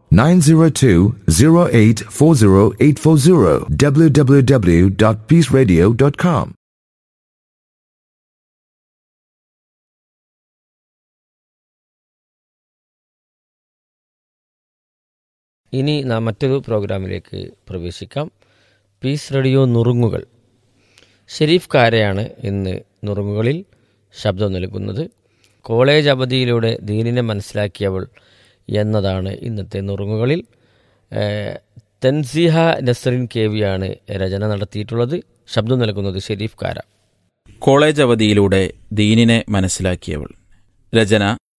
902-0840840 www.peaceradio.com. ഇനി നാം മറ്റൊരു പ്രോഗ്രാമിലേക്ക് പ്രവേശിക്കാം. പീസ് റേഡിയോ നുറുങ്ങുകൾ. ഷെരീഫ് കാരയാണ് ഇന്ന് നുറുങ്ങുകളിൽ ശബ്ദം നൽകുന്നത്. കോളേജ് അവധിയിലൂടെ ദീനിനെ മനസ്സിലാക്കിയവൾ എന്നതാണ് ഇന്നത്തെ നുറുങ്ങുകളിൽ. തൻസീഹ നസ്രിൻ കേവിയാണ് രചന നടത്തിയിട്ടുള്ളത്. ശബ്ദം നൽകുന്നത് ഷെരീഫ് കാര. കോളേജ് അവധിയിലൂടെ ദീനിനെ മനസ്സിലാക്കിയവൾ. രചന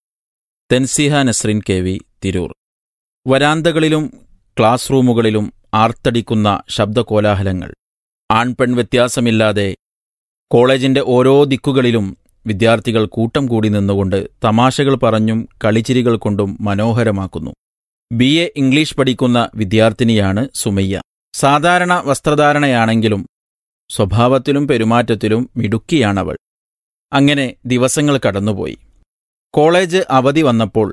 തൻസീഹ നസ്രിൻ കേവി, തിരൂർ. വരാന്തകളിലും ക്ലാസ് റൂമുകളിലും ആർത്തടിക്കുന്ന ശബ്ദകോലാഹലങ്ങൾ. ആൺപെൺ വ്യത്യാസമില്ലാതെ കോളേജിന്റെ ഓരോ ദിക്കുകളിലും വിദ്യാർത്ഥികൾ കൂട്ടം കൂടി നിന്നുകൊണ്ട് തമാശകൾ പറഞ്ഞും കളിച്ചിരികൾ കൊണ്ടും മനോഹരമാക്കുന്നു. BA ഇംഗ്ലീഷ് പഠിക്കുന്ന വിദ്യാർത്ഥിനിയാണ് സുമയ്യ. സാധാരണ വസ്ത്രധാരണയാണെങ്കിലും സ്വഭാവത്തിലും പെരുമാറ്റത്തിലും മിടുക്കിയാണവൾ. അങ്ങനെ ദിവസങ്ങൾ കടന്നുപോയി. കോളേജ് അവധി വന്നപ്പോൾ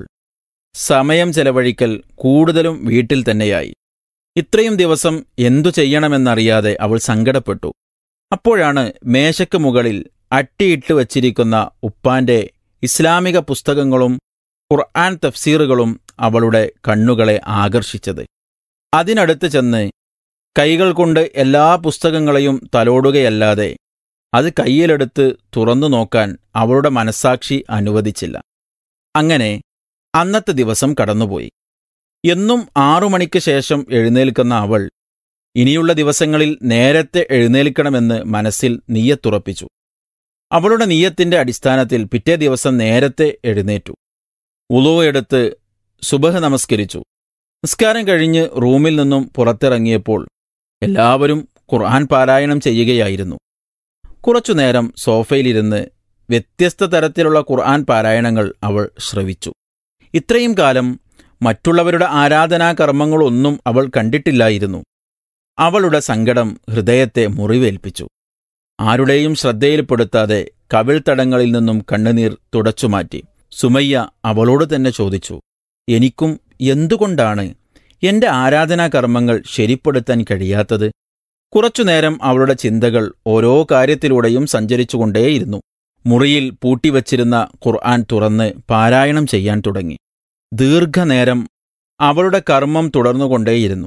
സമയം ചെലവഴിക്കൽ കൂടുതലും വീട്ടിൽ തന്നെയായി. ഇത്രയും ദിവസം എന്തു ചെയ്യണമെന്നറിയാതെ അവൾ സങ്കടപ്പെട്ടു. അപ്പോഴാണ് മേശയ്ക്ക് മുകളിൽ അട്ടിയിട്ട് വച്ചിരിക്കുന്ന ഉപ്പാന്റെ ഇസ്ലാമിക പുസ്തകങ്ങളും ഖുർആൻ തഫ്സീറുകളും അവളുടെ കണ്ണുകളെ ആകർഷിച്ചത്. അതിനടുത്ത് ചെന്ന് കൈകൾ കൊണ്ട് എല്ലാ പുസ്തകങ്ങളെയും തലോടുകയല്ലാതെ അത് കയ്യിലെടുത്ത് തുറന്നു നോക്കാൻ അവളുടെ മനസ്സാക്ഷി അനുവദിച്ചില്ല. അങ്ങനെ അന്നത്തെ ദിവസം കടന്നുപോയി. എന്നും 6 മണിക്ക് ശേഷം എഴുന്നേൽക്കുന്ന അവൾ ഇനിയുള്ള ദിവസങ്ങളിൽ നേരത്തെ എഴുന്നേൽക്കണമെന്ന് മനസ്സിൽ നിയ്യത്തുറപ്പിച്ചു. അവളുടെ നിയ്യത്തിന്റെ അടിസ്ഥാനത്തിൽ പിറ്റേ ദിവസം നേരത്തെ എഴുന്നേറ്റു. വുളൂ എടുത്ത് സുബഹ് നമസ്കരിച്ചു. നിസ്കാരം കഴിഞ്ഞ് റൂമിൽ നിന്നും പുറത്തിറങ്ങിയപ്പോൾ എല്ലാവരും ഖുർആൻ പാരായണം ചെയ്യുകയായിരുന്നു. കുറച്ചുനേരം സോഫയിലിരുന്ന് വ്യത്യസ്ത തരത്തിലുള്ള ഖുർആൻ പാരായണങ്ങൾ അവൾ ശ്രവിച്ചു. ഇത്രയും കാലം മറ്റുള്ളവരുടെ ആരാധനാകർമ്മങ്ങളൊന്നും അവൾ കണ്ടിട്ടില്ലായിരുന്നു. അവളുടെ സങ്കടം ഹൃദയത്തെ മുറിവേൽപ്പിച്ചു. ആരുടെയും ശ്രദ്ധയിൽപ്പെടുത്താതെ കവിൾത്തടങ്ങളിൽ നിന്നും കണ്ണുനീർ തുടച്ചുമാറ്റി. സുമയ്യ അവളോട് തന്നെ ചോദിച്ചു, എനിക്കും എന്തുകൊണ്ടാണ് എന്റെ ആരാധനാകർമ്മങ്ങൾ ശരിപ്പെടുത്താൻ കഴിയാത്തത്? കുറച്ചുനേരം അവളുടെ ചിന്തകൾ ഓരോ കാര്യത്തിലൂടെയും സഞ്ചരിച്ചുകൊണ്ടേയിരുന്നു. മുറിയിൽ പൂട്ടിവച്ചിരുന്ന ഖുർആൻ തുറന്ന് പാരായണം ചെയ്യാൻ തുടങ്ങി. ദീർഘനേരം അവളുടെ കർമ്മം തുടർന്നുകൊണ്ടേയിരുന്നു.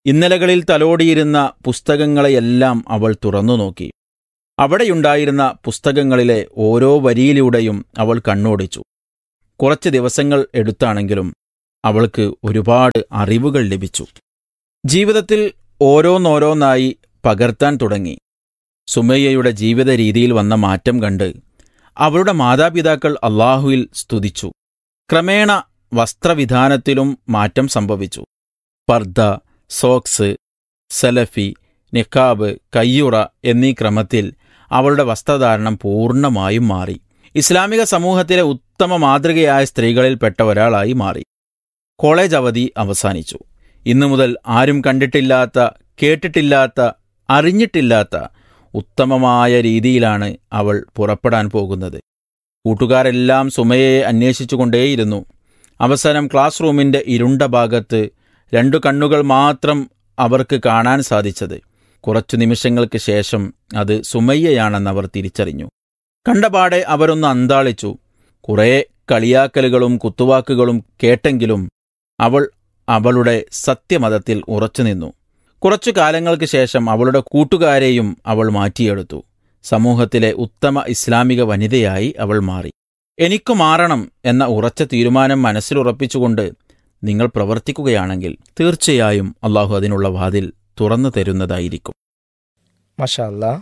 ഇന്നലകളിൽ തലോടിയിരുന്ന പുസ്തകങ്ങളെയെല്ലാം അവൾ തുറന്നു നോക്കി. അവിടെയുണ്ടായിരുന്ന പുസ്തകങ്ങളിലെ ഓരോ വരിയിലൂടെയും അവൾ കണ്ണോടിച്ചു. കുറച്ച് ദിവസങ്ങൾ എടുത്താണെങ്കിലും അവൾക്ക് ഒരുപാട് അറിവുകൾ ലഭിച്ചു. ജീവിതത്തിൽ ഓരോന്നോരോന്നായി പകർത്താൻ തുടങ്ങി. സുമയ്യയുടെ ജീവിത രീതിയിൽ വന്ന മാറ്റം കണ്ട് അവളുടെ മാതാപിതാക്കൾ അള്ളാഹുവിൽ സ്തുതിച്ചു. ക്രമേണ വസ്ത്രവിധാനത്തിലും മാറ്റം സംഭവിച്ചു. പർദ്ദ, സോക്സ്, സലഫി, നിഖാബ്, കയ്യുറ എന്നീ ക്രമത്തിൽ അവളുടെ വസ്ത്രധാരണം പൂർണ്ണമായും മാറി. ഇസ്ലാമിക സമൂഹത്തിലെ ഉത്തമ മാതൃകയായ സ്ത്രീകളിൽപ്പെട്ട ഒരാളായി മാറി. കോളേജ് അവധി അവസാനിച്ചു. ഇന്നു മുതൽ ആരും കണ്ടിട്ടില്ലാത്ത, കേട്ടിട്ടില്ലാത്ത, അറിഞ്ഞിട്ടില്ലാത്ത ഉത്തമമായ രീതിയിലാണ് അവൾ പുറപ്പെടാൻ പോകുന്നത്. കൂട്ടുകാരെല്ലാം സുമയയെ അന്വേഷിച്ചുകൊണ്ടേയിരുന്നു. അവസാനം ക്ലാസ് റൂമിൻ്റെ ഇരുണ്ട ഭാഗത്ത് 2 കണ്ണുകൾ മാത്രം അവർക്ക് കാണാൻ സാധിച്ചത്. കുറച്ചു നിമിഷങ്ങൾക്ക് ശേഷം അത് സുമയ്യയാണെന്നവർ തിരിച്ചറിഞ്ഞു. കണ്ടപാടെ അവരൊന്ന് അന്താളിച്ചു. കുറേ കളിയാക്കലുകളും കുത്തുവാക്കുകളും കേട്ടെങ്കിലും അവൾ അവളുടെ സത്യമതത്തിൽ ഉറച്ചുനിന്നു. കുറച്ചു കാലങ്ങൾക്ക് ശേഷം അവളുടെ കൂട്ടുകാരെയും അവൾ മാറ്റിയെടുത്തു. സമൂഹത്തിലെ ഉത്തമ ഇസ്ലാമിക വനിതയായി അവൾ മാറി. എനിക്കു മാറണം എന്ന ഉറച്ച തീരുമാനം മനസ്സിലുറപ്പിച്ചുകൊണ്ട് നിങ്ങൾ പ്രവർത്തിക്കുകയാണെങ്കിൽ തീർച്ചയായും അള്ളാഹു അതിനുള്ള വാതിൽ തുറന്നു തരുന്നതായിരിക്കും. മാഷാ അല്ലാ,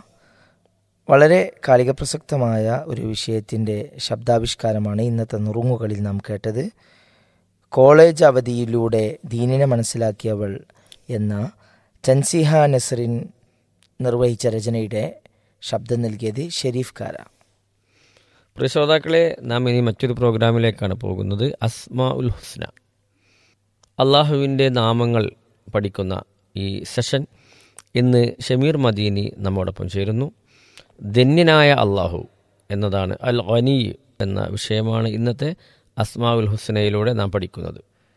വളരെ കാലിക പ്രസക്തമായ ഒരു വിഷയത്തിൻ്റെ ശബ്ദാവിഷ്കാരമാണ് ഇന്നത്തെ നുറുങ്ങുകളിൽ നാം കേട്ടത്. കോളേജ് അവധിയിലൂടെ ദീനിനെ മനസ്സിലാക്കിയവൾ എന്ന തൻസീഹ നസ്രിൻ നിർവഹിച്ച രചനയുടെ ശബ്ദം നൽകിയത് ഷെരീഫ് കാര. പ്രിയ ശ്രോതാക്കളെ, നാം ഇനി മറ്റൊരു പ്രോഗ്രാമിലേക്കാണ് പോകുന്നത്. അസ്മാ ഉൽ ഹുസ്ന, അള്ളാഹുവിൻ്റെ നാമങ്ങൾ പഠിക്കുന്ന ഈ സെഷൻ ഇന്ന് ഷമീർ മദീനി നമ്മോടൊപ്പം ചേരുന്നു. ധന്യനായ അള്ളാഹു എന്നതാണ്, അൽ ഗനി എന്ന വിഷയമാണ് ഇന്നത്തെ അസ്മാ ഉൽ ഹുസ്നയിലൂടെ നാം പഠിക്കുന്നത്.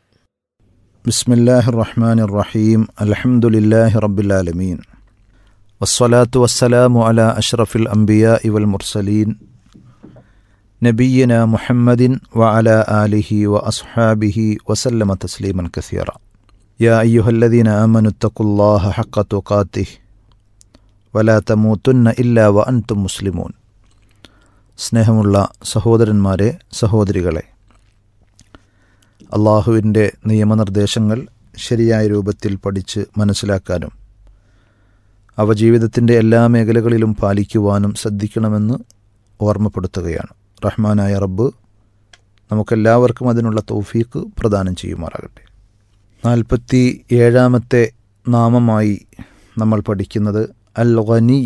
ബിസ്മില്ലാഹിർ റഹ്മാനിർ റഹീം. അൽഹംദുലില്ലാഹി റബ്ബിൽ ആലമീൻ. വസ്സലാത്തു വസ്സലാമു അലാ അഷ്റഫിൽ അംബിയാഇ വൽ മുർസലീൻ നബിയ്യിനാ മുഹമ്മദിൻ വഅലാ ആലിഹി വഅസ്ഹാബിഹി വസല്ലമ തസ്ലീമൻ കസീറ. യാ അയ്യുഹല്ലദീന ആമനു തഖുല്ലാഹ ഹഖ്ക തുഖാതിഹി വലാ തമൂതുന്ന ഇല്ലാ വഅൻതും മുസ്ലിമൂൻ. സ്നേഹമുള്ള സഹോദരന്മാരെ, സഹോദരികളെ, അള്ളാഹുവിൻ്റെ നിയമനിർദ്ദേശങ്ങൾ ശരിയായ രൂപത്തിൽ പഠിച്ച് മനസ്സിലാക്കാനും അവ ജീവിതത്തിൻ്റെ എല്ലാ മേഖലകളിലും പാലിക്കുവാനും ശ്രദ്ധിക്കണമെന്ന് ഓർമ്മപ്പെടുത്തുകയാണ്. റഹ്മാനായ റബ്ബ് നമുക്കെല്ലാവർക്കും അതിനുള്ള തൗഫീഖ് പ്രദാനം ചെയ്യുമാറാകട്ടെ. 47-ാമത്തെ നാമമായി നമ്മൾ പഠിക്കുന്നത് അൽ ഗനി,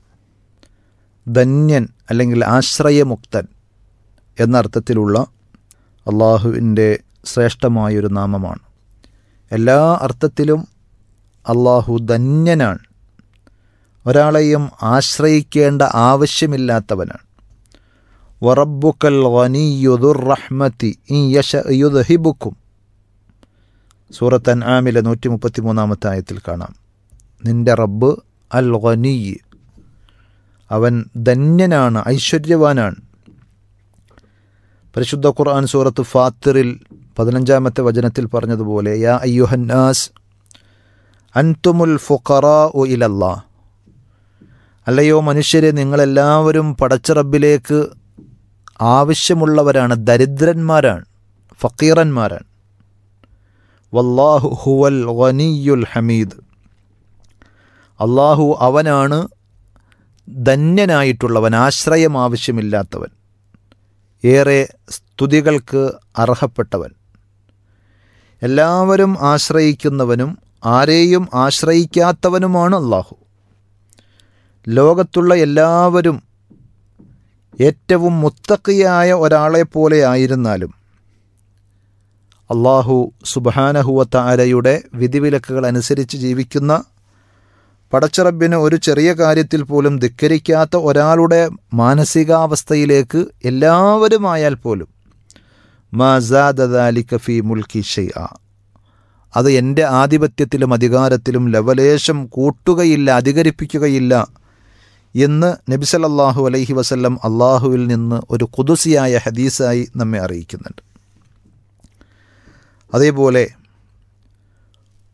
ധന്യൻ അല്ലെങ്കിൽ ആശ്രയമുക്തൻ എന്ന അർത്ഥത്തിലുള്ള അള്ളാഹുവിൻ്റെ ശ്രേഷ്ഠമായൊരു നാമമാണ്. എല്ലാ അർത്ഥത്തിലും അള്ളാഹു ധന്യനാണ്. ഒരാളെയും ആശ്രയിക്കേണ്ട ആവശ്യമില്ലാത്തവനാണ്. വറബ്ബുക്കൽ ഗനിയ്യു ദുർ റഹ്മതി ഇൻ യശഅ യുദ്ഹിബുക്കും. സൂറത്ത് അൻആമിലെ 133-ാമത്തെ ആയത്തിൽ കാണാം. നിന്റെ റബ്ബ് അൽ ഗനി, അവൻ ധന്യനാണ്, ഐശ്വര്യവാനാണ്. പരിശുദ്ധ ഖുർആൻ സൂറത്ത് ഫാത്തിറിൽ 15-ാമത്തെ വചനത്തിൽ പറഞ്ഞതുപോലെ, യാ അയ്യുഹന്നാസ് അൻതുമുൽ ഫുഖറാഉ ഇലല്ലാഹ്. അല്ലയോ മനുഷ്യരെ, നിങ്ങളെല്ലാവരും പടച്ച റബ്ബിലേക്ക് ആവശ്യമുള്ളവരാണ്, ദരിദ്രന്മാരാണ്, ഫക്കീറന്മാരാണ്. വല്ലാഹു ഹുവൽ ഗനിയ്യുൽ ഹമീദ്. അള്ളാഹു അവനാണ് ധന്യനായിട്ടുള്ളവൻ, ആശ്രയം ആവശ്യമില്ലാത്തവൻ, ഏറെ സ്തുതികൾക്ക് അർഹപ്പെട്ടവൻ. എല്ലാവരും ആശ്രയിക്കുന്നവനും ആരെയും ആശ്രയിക്കാത്തവനുമാണ് അള്ളാഹു. ലോകത്തുള്ള എല്ലാവരും ഏറ്റവും മുത്തഖിയായ ഒരാളെപ്പോലെ ആയിരുന്നാലും അള്ളാഹു സുബ്ഹാനഹു വ തആലയുടെ വിധിവിലക്കുകൾ അനുസരിച്ച് ജീവിക്കുന്ന പടച്ചറബിന് ഒരു ചെറിയ കാര്യത്തിൽ പോലും ധിക്കരിക്കാത്ത ഒരാളുടെ മാനസികാവസ്ഥയിലേക്ക് എല്ലാവരുമായാൽ പോലും മാ സാദ ദാലിക ഫീ മുൽക്കി ഷൈഅ, അത് എൻ്റെ ആധിപത്യത്തിലും അധികാരത്തിലും ലവലേശം കൂട്ടുകയില്ല, അധികരിപ്പിക്കുകയില്ല എന്ന് നബി സല്ലല്ലാഹു അലൈഹി വസല്ലം അള്ളാഹുവിൽ നിന്ന് ഒരു ഖുദുസിയായ ഹദീസായി നമ്മെ അറിയിക്കുന്നുണ്ട്. അതേപോലെ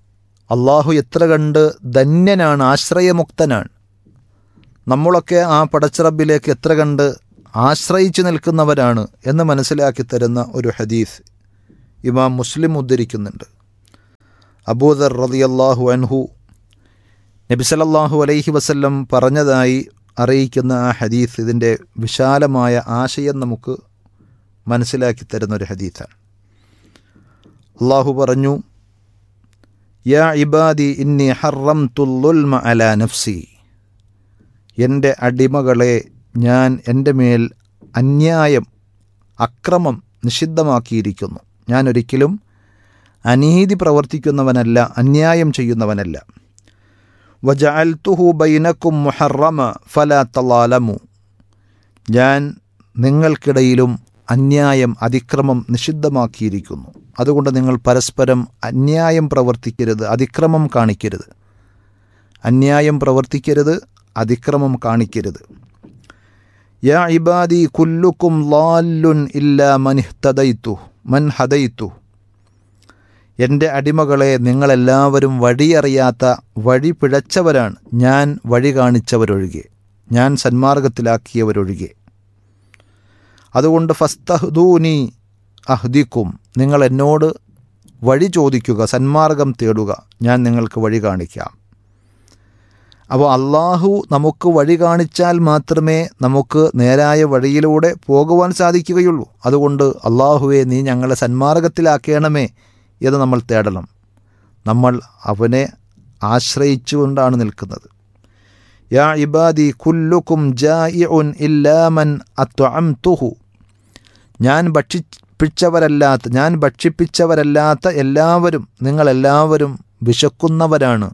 അള്ളാഹു എത്ര കണ്ട് ധന്യനാണ്, ആശ്രയമുക്തനാണ്. നമ്മളൊക്കെ ആ പടച്ചിറബിലേക്ക് എത്ര കണ്ട് ആശ്രയിച്ചു നിൽക്കുന്നവരാണ് എന്ന് മനസ്സിലാക്കി തരുന്ന ഒരു ഹദീസ് ഇമാം മുസ്ലിം ഉദ്ധരിക്കുന്നുണ്ട്. അബൂദർ റളിയല്ലാഹു അൻഹു നബി സല്ലല്ലാഹു അലൈഹി വസല്ലം പറഞ്ഞതായി അറിയിക്കുന്ന ആ ഹദീസ് ഇതിൻ്റെ വിശാലമായ ആശയം നമുക്ക് മനസ്സിലാക്കി തരുന്നൊരു ഹദീസാണ്. അള്ളാഹു പറഞ്ഞു, യാ ഇബാദി ഇന്നി ഹറംതുൽ ളുൽമ അലാ നഫ്സി, എൻ്റെ അടിമകളെ ഞാൻ എൻ്റെ മേൽ അന്യായം, അക്രമം നിഷിദ്ധമാക്കിയിരിക്കുന്നു. ഞാൻ ഒരിക്കലും അനീതി പ്രവർത്തിക്കുന്നവനല്ല, അന്യായം ചെയ്യുന്നവനല്ല. വജഅൽതുഹു ബൈനക്കും മുഹറമ ഫലാ തലാലമു, ഞാൻ നിങ്ങൾക്കിടയിലും അന്യായം, അതിക്രമം നിഷിദ്ധമാക്കിയിരിക്കുന്നു. അതുകൊണ്ട് നിങ്ങൾ പരസ്പരം അന്യായം പ്രവർത്തിക്കരുത്, അതിക്രമം കാണിക്കരുത്. അന്യായം പ്രവർത്തിക്കരുത്, അതിക്രമം കാണിക്കരുത്. യാ ഇബാദി കുല്ലുക്കും ളാല്ലുൻ ഇല്ലാ മൻ ഹദൈതു, എൻ്റെ അടിമകളെ നിങ്ങളെല്ലാവരും വഴിയറിയാത്ത, വഴി പിഴച്ചവരാണ്, ഞാൻ വഴി കാണിച്ചവരൊഴികെ, ഞാൻ സന്മാർഗത്തിലാക്കിയവരൊഴികെ. അതുകൊണ്ട് ഫസ്തഹ്ദൂനി അഹ്ദിക്കും, നിങ്ങൾ എന്നോട് വഴി ചോദിക്കുക, സന്മാർഗം തേടുക, ഞാൻ നിങ്ങൾക്ക് വഴി കാണിക്കാം. അപ്പോൾ അള്ളാഹു നമുക്ക് വഴി കാണിച്ചാൽ മാത്രമേ നമുക്ക് നേരായ വഴിയിലൂടെ പോകുവാൻ സാധിക്കുകയുള്ളൂ. അതുകൊണ്ട് അള്ളാഹുവെ നീ ഞങ്ങളെ സന്മാർഗത്തിലാക്കണമേ എന്ന് നമ്മൾ തേടണം. നമ്മൾ അവനെ ആശ്രയിച്ചുകൊണ്ടാണ് നിൽക്കുന്നത്. യാ ഇബാദി കുല്ലുക്കും ജായിഉൻ ഇല്ലാ മൻ അത്അംതുഹു, ഞാൻ ഭക്ഷിപ്പിച്ചവരല്ലാത്ത എല്ലാവരും, നിങ്ങളെല്ലാവരും വിശക്കുന്നവരാണ്,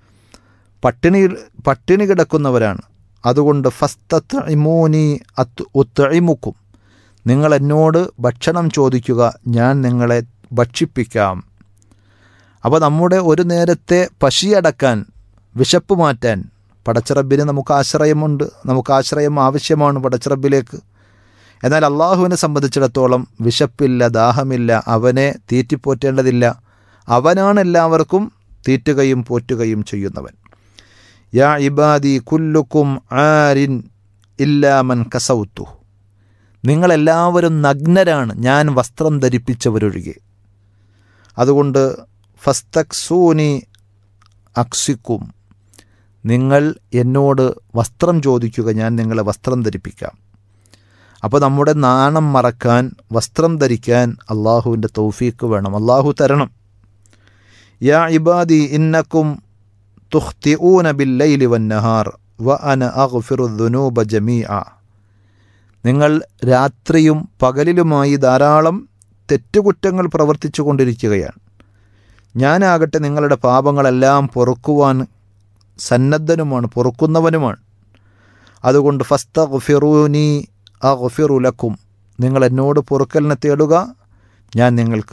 പട്ടിണി കിടക്കുന്നവരാണ്. അതുകൊണ്ട് ഫസ്തത്ഇമൂനി ഉത്ഇമുക്കും, നിങ്ങൾ എന്നോട് ഭക്ഷണം ചോദിക്കുക, ഞാൻ നിങ്ങളെ ഭക്ഷിപ്പിക്കാം. അപ്പോൾ നമ്മുടെ ഒരു നേരത്തെ പശിയടക്കാൻ, വിശപ്പ് മാറ്റാൻ പടച്ചിറബിന് നമുക്ക് ആശ്രയമുണ്ട്, നമുക്ക് ആശ്രയം ആവശ്യമാണ് പടച്ചിറബിലേക്ക്. എന്നാൽ അള്ളാഹുവിനെ സംബന്ധിച്ചിടത്തോളം വിശപ്പില്ല, ദാഹമില്ല, അവനെ തീറ്റിപ്പോറ്റേണ്ടതില്ല. അവനാണ് എല്ലാവർക്കും തീറ്റുകയും പോറ്റുകയും ചെയ്യുന്നവൻ. യാ ഇബാദി കുല്ലുക്കും ആരിൻ ഇല്ലാ മൻ കസൗതു, നിങ്ങളെല്ലാവരും നഗ്നരാണ്, ഞാൻ വസ്ത്രം ധരിപ്പിച്ചവരൊഴികെ. അതുകൊണ്ട് ഫസ്തക്സൂനി അക്സിക്കും, നിങ്ങൾ എന്നോട് വസ്ത്രം ചോദിക്കുക, ഞാൻ നിങ്ങളെ വസ്ത്രം ധരിപ്പിക്കാം. അപ്പോൾ നമ്മുടെ നാണം മറക്കാൻ, വസ്ത്രം ധരിക്കാൻ അള്ളാഹുവിൻ്റെ തൗഫീക്ക് വേണം, അള്ളാഹു തരണം. യാ ഇബാദി ഇന്നക്കും തുഖ്തിഊന ബില്ലൈലി വന്നഹാർ വ അന അഗ്ഫിറു ദുനൂബ ജമീഅ, നിങ്ങൾ രാത്രിയും പകലിലുമായി ധാരാളം തെറ്റുകുറ്റങ്ങൾ പ്രവർത്തിച്ചു കൊണ്ടിരിക്കുകയാണ്. ഞാനാകട്ടെ നിങ്ങളുടെ പാപങ്ങളെല്ലാം പൊറുക്കുവാൻ സന്നദ്ധനുമാണ്, പൊറുക്കുന്നവനുമാണ്. അതുകൊണ്ട് ഫസ്തഗ്ഫിറൂനി അഗ്ഫിറു ലക്കും, നിങ്ങൾ എന്നോട് പൊറുക്കലിനെ തേടുക, ഞാൻ നിങ്ങൾക്ക്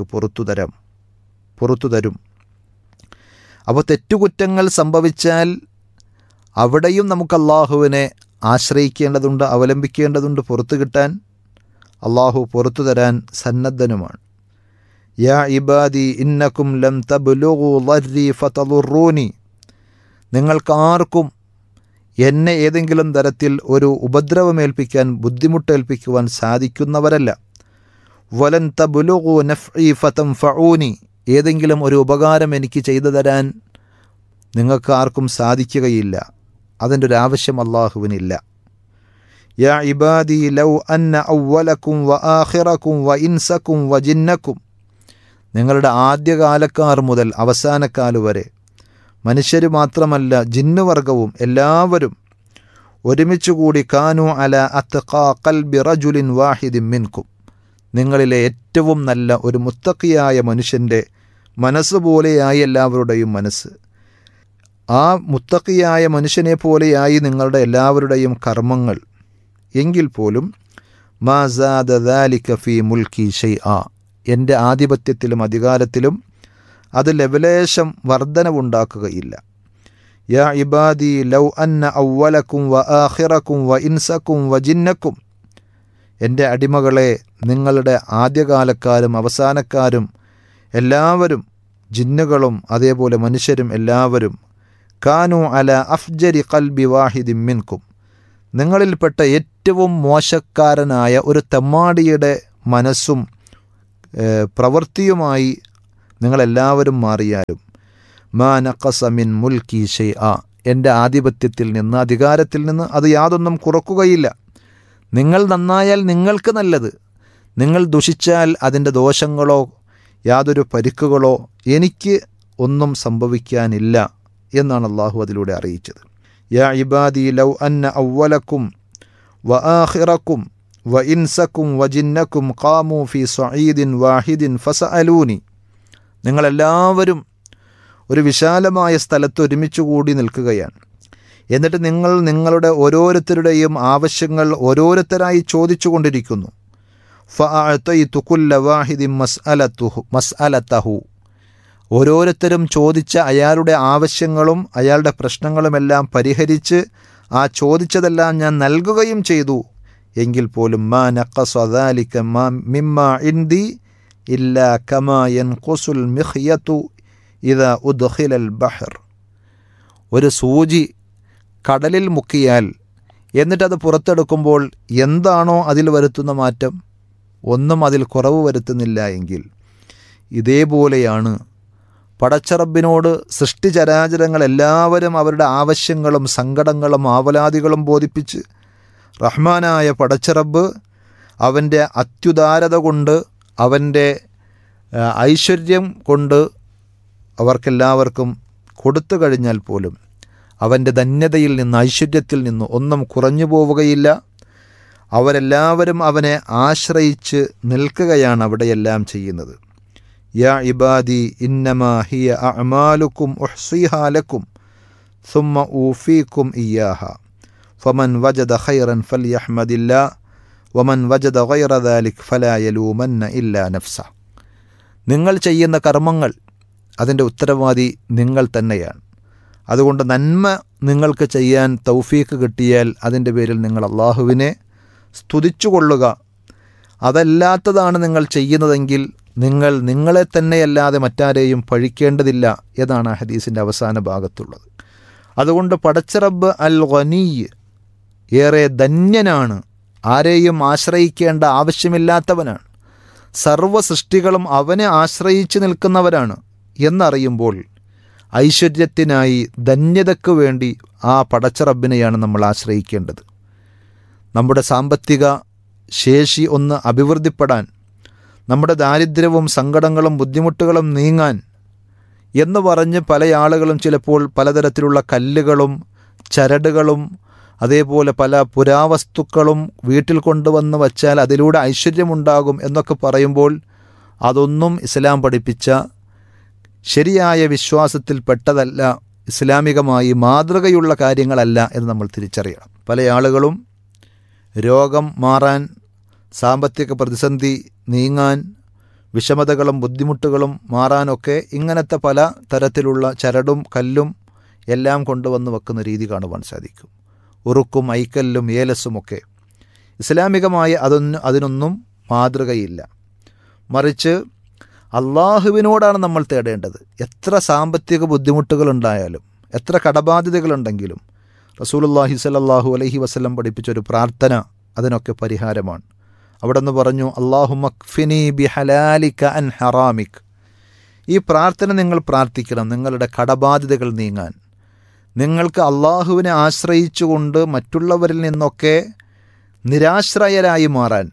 പുറത്തു തരും. അപ്പോൾ തെറ്റുകുറ്റങ്ങൾ സംഭവിച്ചാൽ അവിടെയും നമുക്ക് അള്ളാഹുവിനെ ആശ്രയിക്കേണ്ടതുണ്ട്, അവലംബിക്കേണ്ടതുണ്ട്. പുറത്തു കിട്ടാൻ അള്ളാഹു പുറത്തു തരാൻ സന്നദ്ധനുമാണ്. യാ ഇബാദി ഇന്നക്കും ലം തബ്ലുഗു ളർരി ഫതളുറൂനി, നിങ്ങൾക്കാർക്കും എന്നെ ഏതെങ്കിലും തരത്തിൽ ഒരു ഉപദ്രവമേൽപ്പിക്കാൻ, ബുദ്ധിമുട്ടേൽപ്പിക്കുവാൻ സാധിക്കുന്നവരല്ല. വലൻ തബ്ലുഗു നഫ്ഇ ഫതൻഫഊനി, ഏതെങ്കിലും ഒരു ഉപകാരം എനിക്ക് ചെയ്തു തരാൻ നിങ്ങൾക്ക് ആർക്കും സാധിക്കുകയില്ല. അതിൻ്റെ ഒരു ആവശ്യം അള്ളാഹുവിനില്ല. യാ ഇബാദി ലൗ അന്ന അവ്വലക്കും വ ആഖിറക്കും വ ഇൻസക്കും വ ജിന്നക്കും, നിങ്ങളുടെ ആദ്യകാലക്കാർ മുതൽ അവസാനക്കാൽ വരെ, മനുഷ്യർ മാത്രമല്ല ജിന്നുവർഗവും എല്ലാവരും ഒരുമിച്ചുകൂടി കാനു അല അത്ഖാ ഖൽബി റജുലിൻ വാഹിദിൻ മിൻകും, നിങ്ങളിലെ ഏറ്റവും നല്ല ഒരു മുത്തഖിയായ മനുഷ്യൻ്റെ മനസ്സ് പോലെയായി എല്ലാവരുടെയും മനസ്സ്, ആ മുത്തഖിയായ മനുഷ്യനെ പോലെയായി നിങ്ങളുടെ എല്ലാവരുടെയും കർമ്മങ്ങൾ. എങ്കിൽ പോലും മാ സാദ ദാലിക ഫീ മുൽക്കി ഷൈആ, എൻ്റെ ആധിപത്യത്തിലും അധികാരത്തിലും അത് ലവലേശം വർധനവുണ്ടാക്കുകയില്ല. യാ ഇബാദി ലൗ അന്ന അവ്വലക്കും വ ആഖിറക്കും വ ഇൻസക്കും വ ജിന്നക്കും, എൻ്റെ അടിമകളെ നിങ്ങളുടെ ആദ്യകാലക്കാരും അവസാനക്കാരും എല്ലാവരും ജിന്നുകളും അതേപോലെ മനുഷ്യരും എല്ലാവരും കാനു അല അഫ്ജരി ഖൽബി വാഹിദിൻ മിൻകും, നിങ്ങളിൽപ്പെട്ട ഏറ്റവും മോശക്കാരനായ ഒരു തെമ്മാടിയുടെ മനസ്സും പ്രവൃത്തിയുമായി നിങ്ങളെല്ലാവരും മാറിയാലും മാ നഖസ മിൻ മുൽക്കി ഷൈഅ, എൻ്റെ ആധിപത്യത്തിൽ നിന്ന് അധികാരത്തിൽ നിന്ന് അത് യാതൊന്നും കുറക്കുകയില്ല. നിങ്ങൾ നന്നായാൽ നിങ്ങൾക്ക് നല്ലത്, നിങ്ങൾ ദുഷിച്ചാൽ അതിൻ്റെ ദോഷങ്ങളോ യാതൊരു പരിക്കുകളോ എനിക്ക് ഒന്നും സംഭവിക്കാനില്ല എന്നാണ് അള്ളാഹു അതിലൂടെ അറിയിച്ചത്. യാ ഇബാദി ലൗ അന്ന അവ്വലക്കും വ ആഖിറക്കും വ ഇൻസക്കും വ ജിന്നക്കും ഖാമു ഫി സഈദിൻ വാഹിദിൻ ഫസഅലൂനി, നിങ്ങളെല്ലാവരും ഒരു വിശാലമായ സ്ഥലത്ത് ഒരുമിച്ച് കൂടി നിൽക്കുകയാണ്. എന്നിട്ട് നിങ്ങൾ നിങ്ങളുടെ ഓരോരുത്തരുടെയും ആവശ്യങ്ങൾ ഓരോരുത്തരായി ചോദിച്ചു കൊണ്ടിരിക്കുന്നു. ഫഅഅതൈതു കുല്ല വാഹിദിൻ മസ്അലതഹു, ഓരോരുത്തരും ചോദിച്ച അയാളുടെ ആവശ്യങ്ങളും അയാളുടെ പ്രശ്നങ്ങളുമെല്ലാം പരിഹരിച്ച് ആ ചോദിച്ചതെല്ലാം ഞാൻ നൽകുകയും ചെയ്തു. എങ്കിൽ പോലും മാ നഖസ ദാലിക മിമ്മാ ഇൻദി ഇല്ലാ കമാ യൻഖുസുൽ മിഖ്യതു ഇദാ ഉദ്ഖിലൽ ബഹർ, ഒരു സൂചി കടലിൽ മുക്കിയാൽ എന്നിട്ടത് പുറത്തെടുക്കുമ്പോൾ എന്താണോ അതിൽ വരുത്തുന്ന മാറ്റം, ഒന്നും അതിൽ കുറവ് വരുത്തുന്നില്ല എങ്കിൽ ഇതേപോലെയാണ് പടച്ചറബിനോട് സൃഷ്ടിചരാചരങ്ങളെല്ലാവരും അവരുടെ ആവശ്യങ്ങളും സങ്കടങ്ങളും ആവലാദികളും ബോധിപ്പിച്ച് റഹ്മാനായ പടച്ചറബ് അവൻ്റെ അത്യുദാരത കൊണ്ട് അവൻ്റെ ഐശ്വര്യം കൊണ്ട് അവർക്കെല്ലാവർക്കും കൊടുത്തു കഴിഞ്ഞാൽ പോലും അവൻ്റെ ധന്യതയിൽ നിന്ന് ഐശ്വര്യത്തിൽ നിന്ന് ഒന്നും കുറഞ്ഞു പോവുകയില്ല. അവരെല്ലാവരും അവനെ ആശ്രയിച്ച് നിൽക്കുകയാണ് അവിടെയെല്ലാം ചെയ്യുന്നത്. യാ ഇബാദി ഇന്നമാ ഹിയ അഅമാലുക്കും ഉഹ്സിഹാ ലക്കും സുമ്മ ഊഫീക്കും ഇയ്യാഹ ഫമൻ വജദ ഖൈറൻ ഫൽയഹ്മദില്ലാ വമൻ വജദ ഗൈറ ദാലിക് ഫലാ യലൂമന്ന ഇല്ലാ നഫ്സ, നിങ്ങൾ ചെയ്യുന്ന കർമ്മങ്ങൾ അതിൻ്റെ ഉത്തരവാദി നിങ്ങൾ തന്നെയാണ്. അതുകൊണ്ട് നന്മ നിങ്ങൾക്ക് ചെയ്യാൻ തൗഫീക്ക് കിട്ടിയാൽ അതിൻ്റെ പേരിൽ നിങ്ങൾ അള്ളാഹുവിനെ സ്തുതിച്ചുകൊള്ളുക. അതല്ലാത്തതാണ് നിങ്ങൾ ചെയ്യുന്നതെങ്കിൽ നിങ്ങൾ നിങ്ങളെ തന്നെയല്ലാതെ മറ്റാരെയും പഴിക്കേണ്ടതില്ല എന്നാണ് ഹദീസിൻ്റെ അവസാന ഭാഗത്തുള്ളത്. അതുകൊണ്ട് പടച്ചറബ് അൽ ഗനീയ് ഏറെ ധന്യനാണ്, ആരെയും ആശ്രയിക്കേണ്ട ആവശ്യമില്ലാത്തവനാണ്, സർവ്വ സൃഷ്ടികളും അവനെ ആശ്രയിച്ച് നിൽക്കുന്നവരാണ് എന്നറിയുമ്പോൾ ഐശ്വര്യത്തിനായി ധന്യതയ്ക്ക് വേണ്ടി ആ പടച്ചറബിനെയാണ് നമ്മൾ ആശ്രയിക്കേണ്ടത്. നമ്മുടെ സാമ്പത്തിക ശേഷി ഒന്ന് അഭിവൃദ്ധിപ്പെടാൻ, നമ്മുടെ ദാരിദ്ര്യവും സങ്കടങ്ങളും ബുദ്ധിമുട്ടുകളും നീങ്ങാൻ എന്ന് പറഞ്ഞ് പല ആളുകളും ചിലപ്പോൾ പലതരത്തിലുള്ള കല്ലുകളും ചരടുകളും അതേപോലെ പല പുരാവസ്തുക്കളും വീട്ടിൽ കൊണ്ടുവന്ന് വച്ചാൽ അതിലൂടെ ഐശ്വര്യമുണ്ടാകും എന്നൊക്കെ പറയുമ്പോൾ അതൊന്നും ഇസ്ലാം പഠിപ്പിച്ച ശരിയായ വിശ്വാസത്തിൽപ്പെട്ടതല്ല, ഇസ്ലാമികമായി മാതൃകയുള്ള കാര്യങ്ങളല്ല എന്ന് നമ്മൾ തിരിച്ചറിയണം. പല ആളുകളും രോഗം മാറാൻ, സാമ്പത്തിക പ്രതിസന്ധി നീങ്ങാൻ, വിഷമതകളും ബുദ്ധിമുട്ടുകളും മാറാനൊക്കെ ഇങ്ങനത്തെ പല തരത്തിലുള്ള ചരടും കല്ലും എല്ലാം കൊണ്ടുവന്ന് വെക്കുന്ന രീതി കാണുവാൻ സാധിക്കും. ഉറുക്കും ഐക്കല്ലും ഏലസുമൊക്കെ ഇസ്ലാമികമായി അതിനൊന്നും മാതൃകയില്ല. മറിച്ച് അള്ളാഹുവിനോടാണ് നമ്മൾ തേടേണ്ടത്. എത്ര സാമ്പത്തിക ബുദ്ധിമുട്ടുകളുണ്ടായാലും എത്ര കടബാധ്യതകളുണ്ടെങ്കിലും റസൂലുള്ളാഹി സ്വല്ലല്ലാഹു അലൈഹി വസല്ലം പഠിപ്പിച്ചൊരു പ്രാർത്ഥന അതിനൊക്കെ പരിഹാരമാണ്. അവിടെ നിന്ന് പറഞ്ഞു, അല്ലാഹുമ്മ ക്ഫിനി ബിഹലാലിക അൻ ഹറാമിക്. ഈ പ്രാർത്ഥന നിങ്ങൾ പ്രാർത്ഥിക്കണം നിങ്ങളുടെ കടബാധ്യതകൾ നീങ്ങാൻ. നിങ്ങൾക്ക് അള്ളാഹുവിനെ ആശ്രയിച്ചുകൊണ്ട് മറ്റുള്ളവരിൽ നിന്നൊക്കെ നിരാശ്രയരായി മാറാൻ.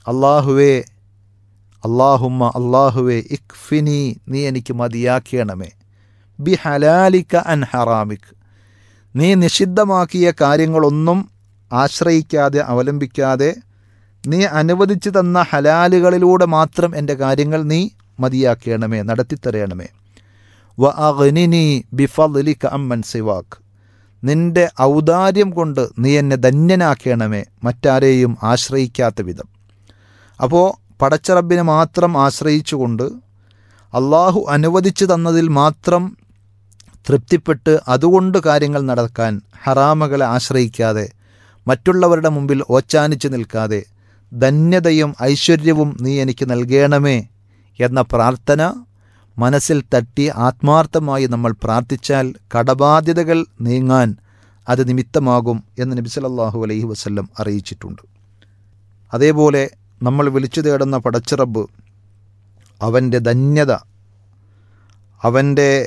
അല്ലാഹുവേ ഇക്ഫിനി, നീ എനിക്ക് മതിയാക്കണമേ, ബി ഹലാലിക അൻ ഹറാമിക്, നീ നിഷിദ്ധമാക്കിയ കാര്യങ്ങളൊന്നും ആശ്രയിക്കാതെ അവലംബിക്കാതെ നീ അനുവദിച്ചു തന്ന ഹലാലുകളിലൂടെ മാത്രം എൻ്റെ കാര്യങ്ങൾ നീ മതിയാക്കണമേ, നടത്തിത്തരയണമേ. വ അഗ്നിനി ബിഫദ്ലിക അമ്മൻ സിവാക്ക്, നിൻ്റെ ഔദാര്യം കൊണ്ട് നീ എന്നെ ധന്യനാക്കണമേ, മറ്റാരെയും ആശ്രയിക്കാത്ത വിധം. അപ്പോൾ പടച്ചറബിനെ മാത്രം ആശ്രയിച്ചുകൊണ്ട് അള്ളാഹു അനുവദിച്ചു തന്നതിൽ മാത്രം തൃപ്തിപ്പെട്ട് അതുകൊണ്ട് കാര്യങ്ങൾ നടക്കാൻ, ഹറാമുകളെ ആശ്രയിക്കാതെ മറ്റുള്ളവരുടെ മുമ്പിൽ ഓച്ചാനിച്ച് നിൽക്കാതെ ധന്യതയും ഐശ്വര്യവും നീ എനിക്ക് നൽകണമേ എന്ന പ്രാർത്ഥന മനസ്സിൽ തട്ടി ആത്മാർത്ഥമായി നമ്മൾ പ്രാർത്ഥിച്ചാൽ കടബാധ്യതകൾ നീങ്ങാൻ അത് നിമിത്തമാകും എന്ന് നബി സല്ലല്ലാഹു അലൈഹി വസല്ലം അറിയിച്ചിട്ടുണ്ട്. അതേപോലെ നമ്മൾ വിളിച്ചു തേടുന്ന പടച്ചിറബ് അവൻ്റെ ധന്യത, അവൻ്റെ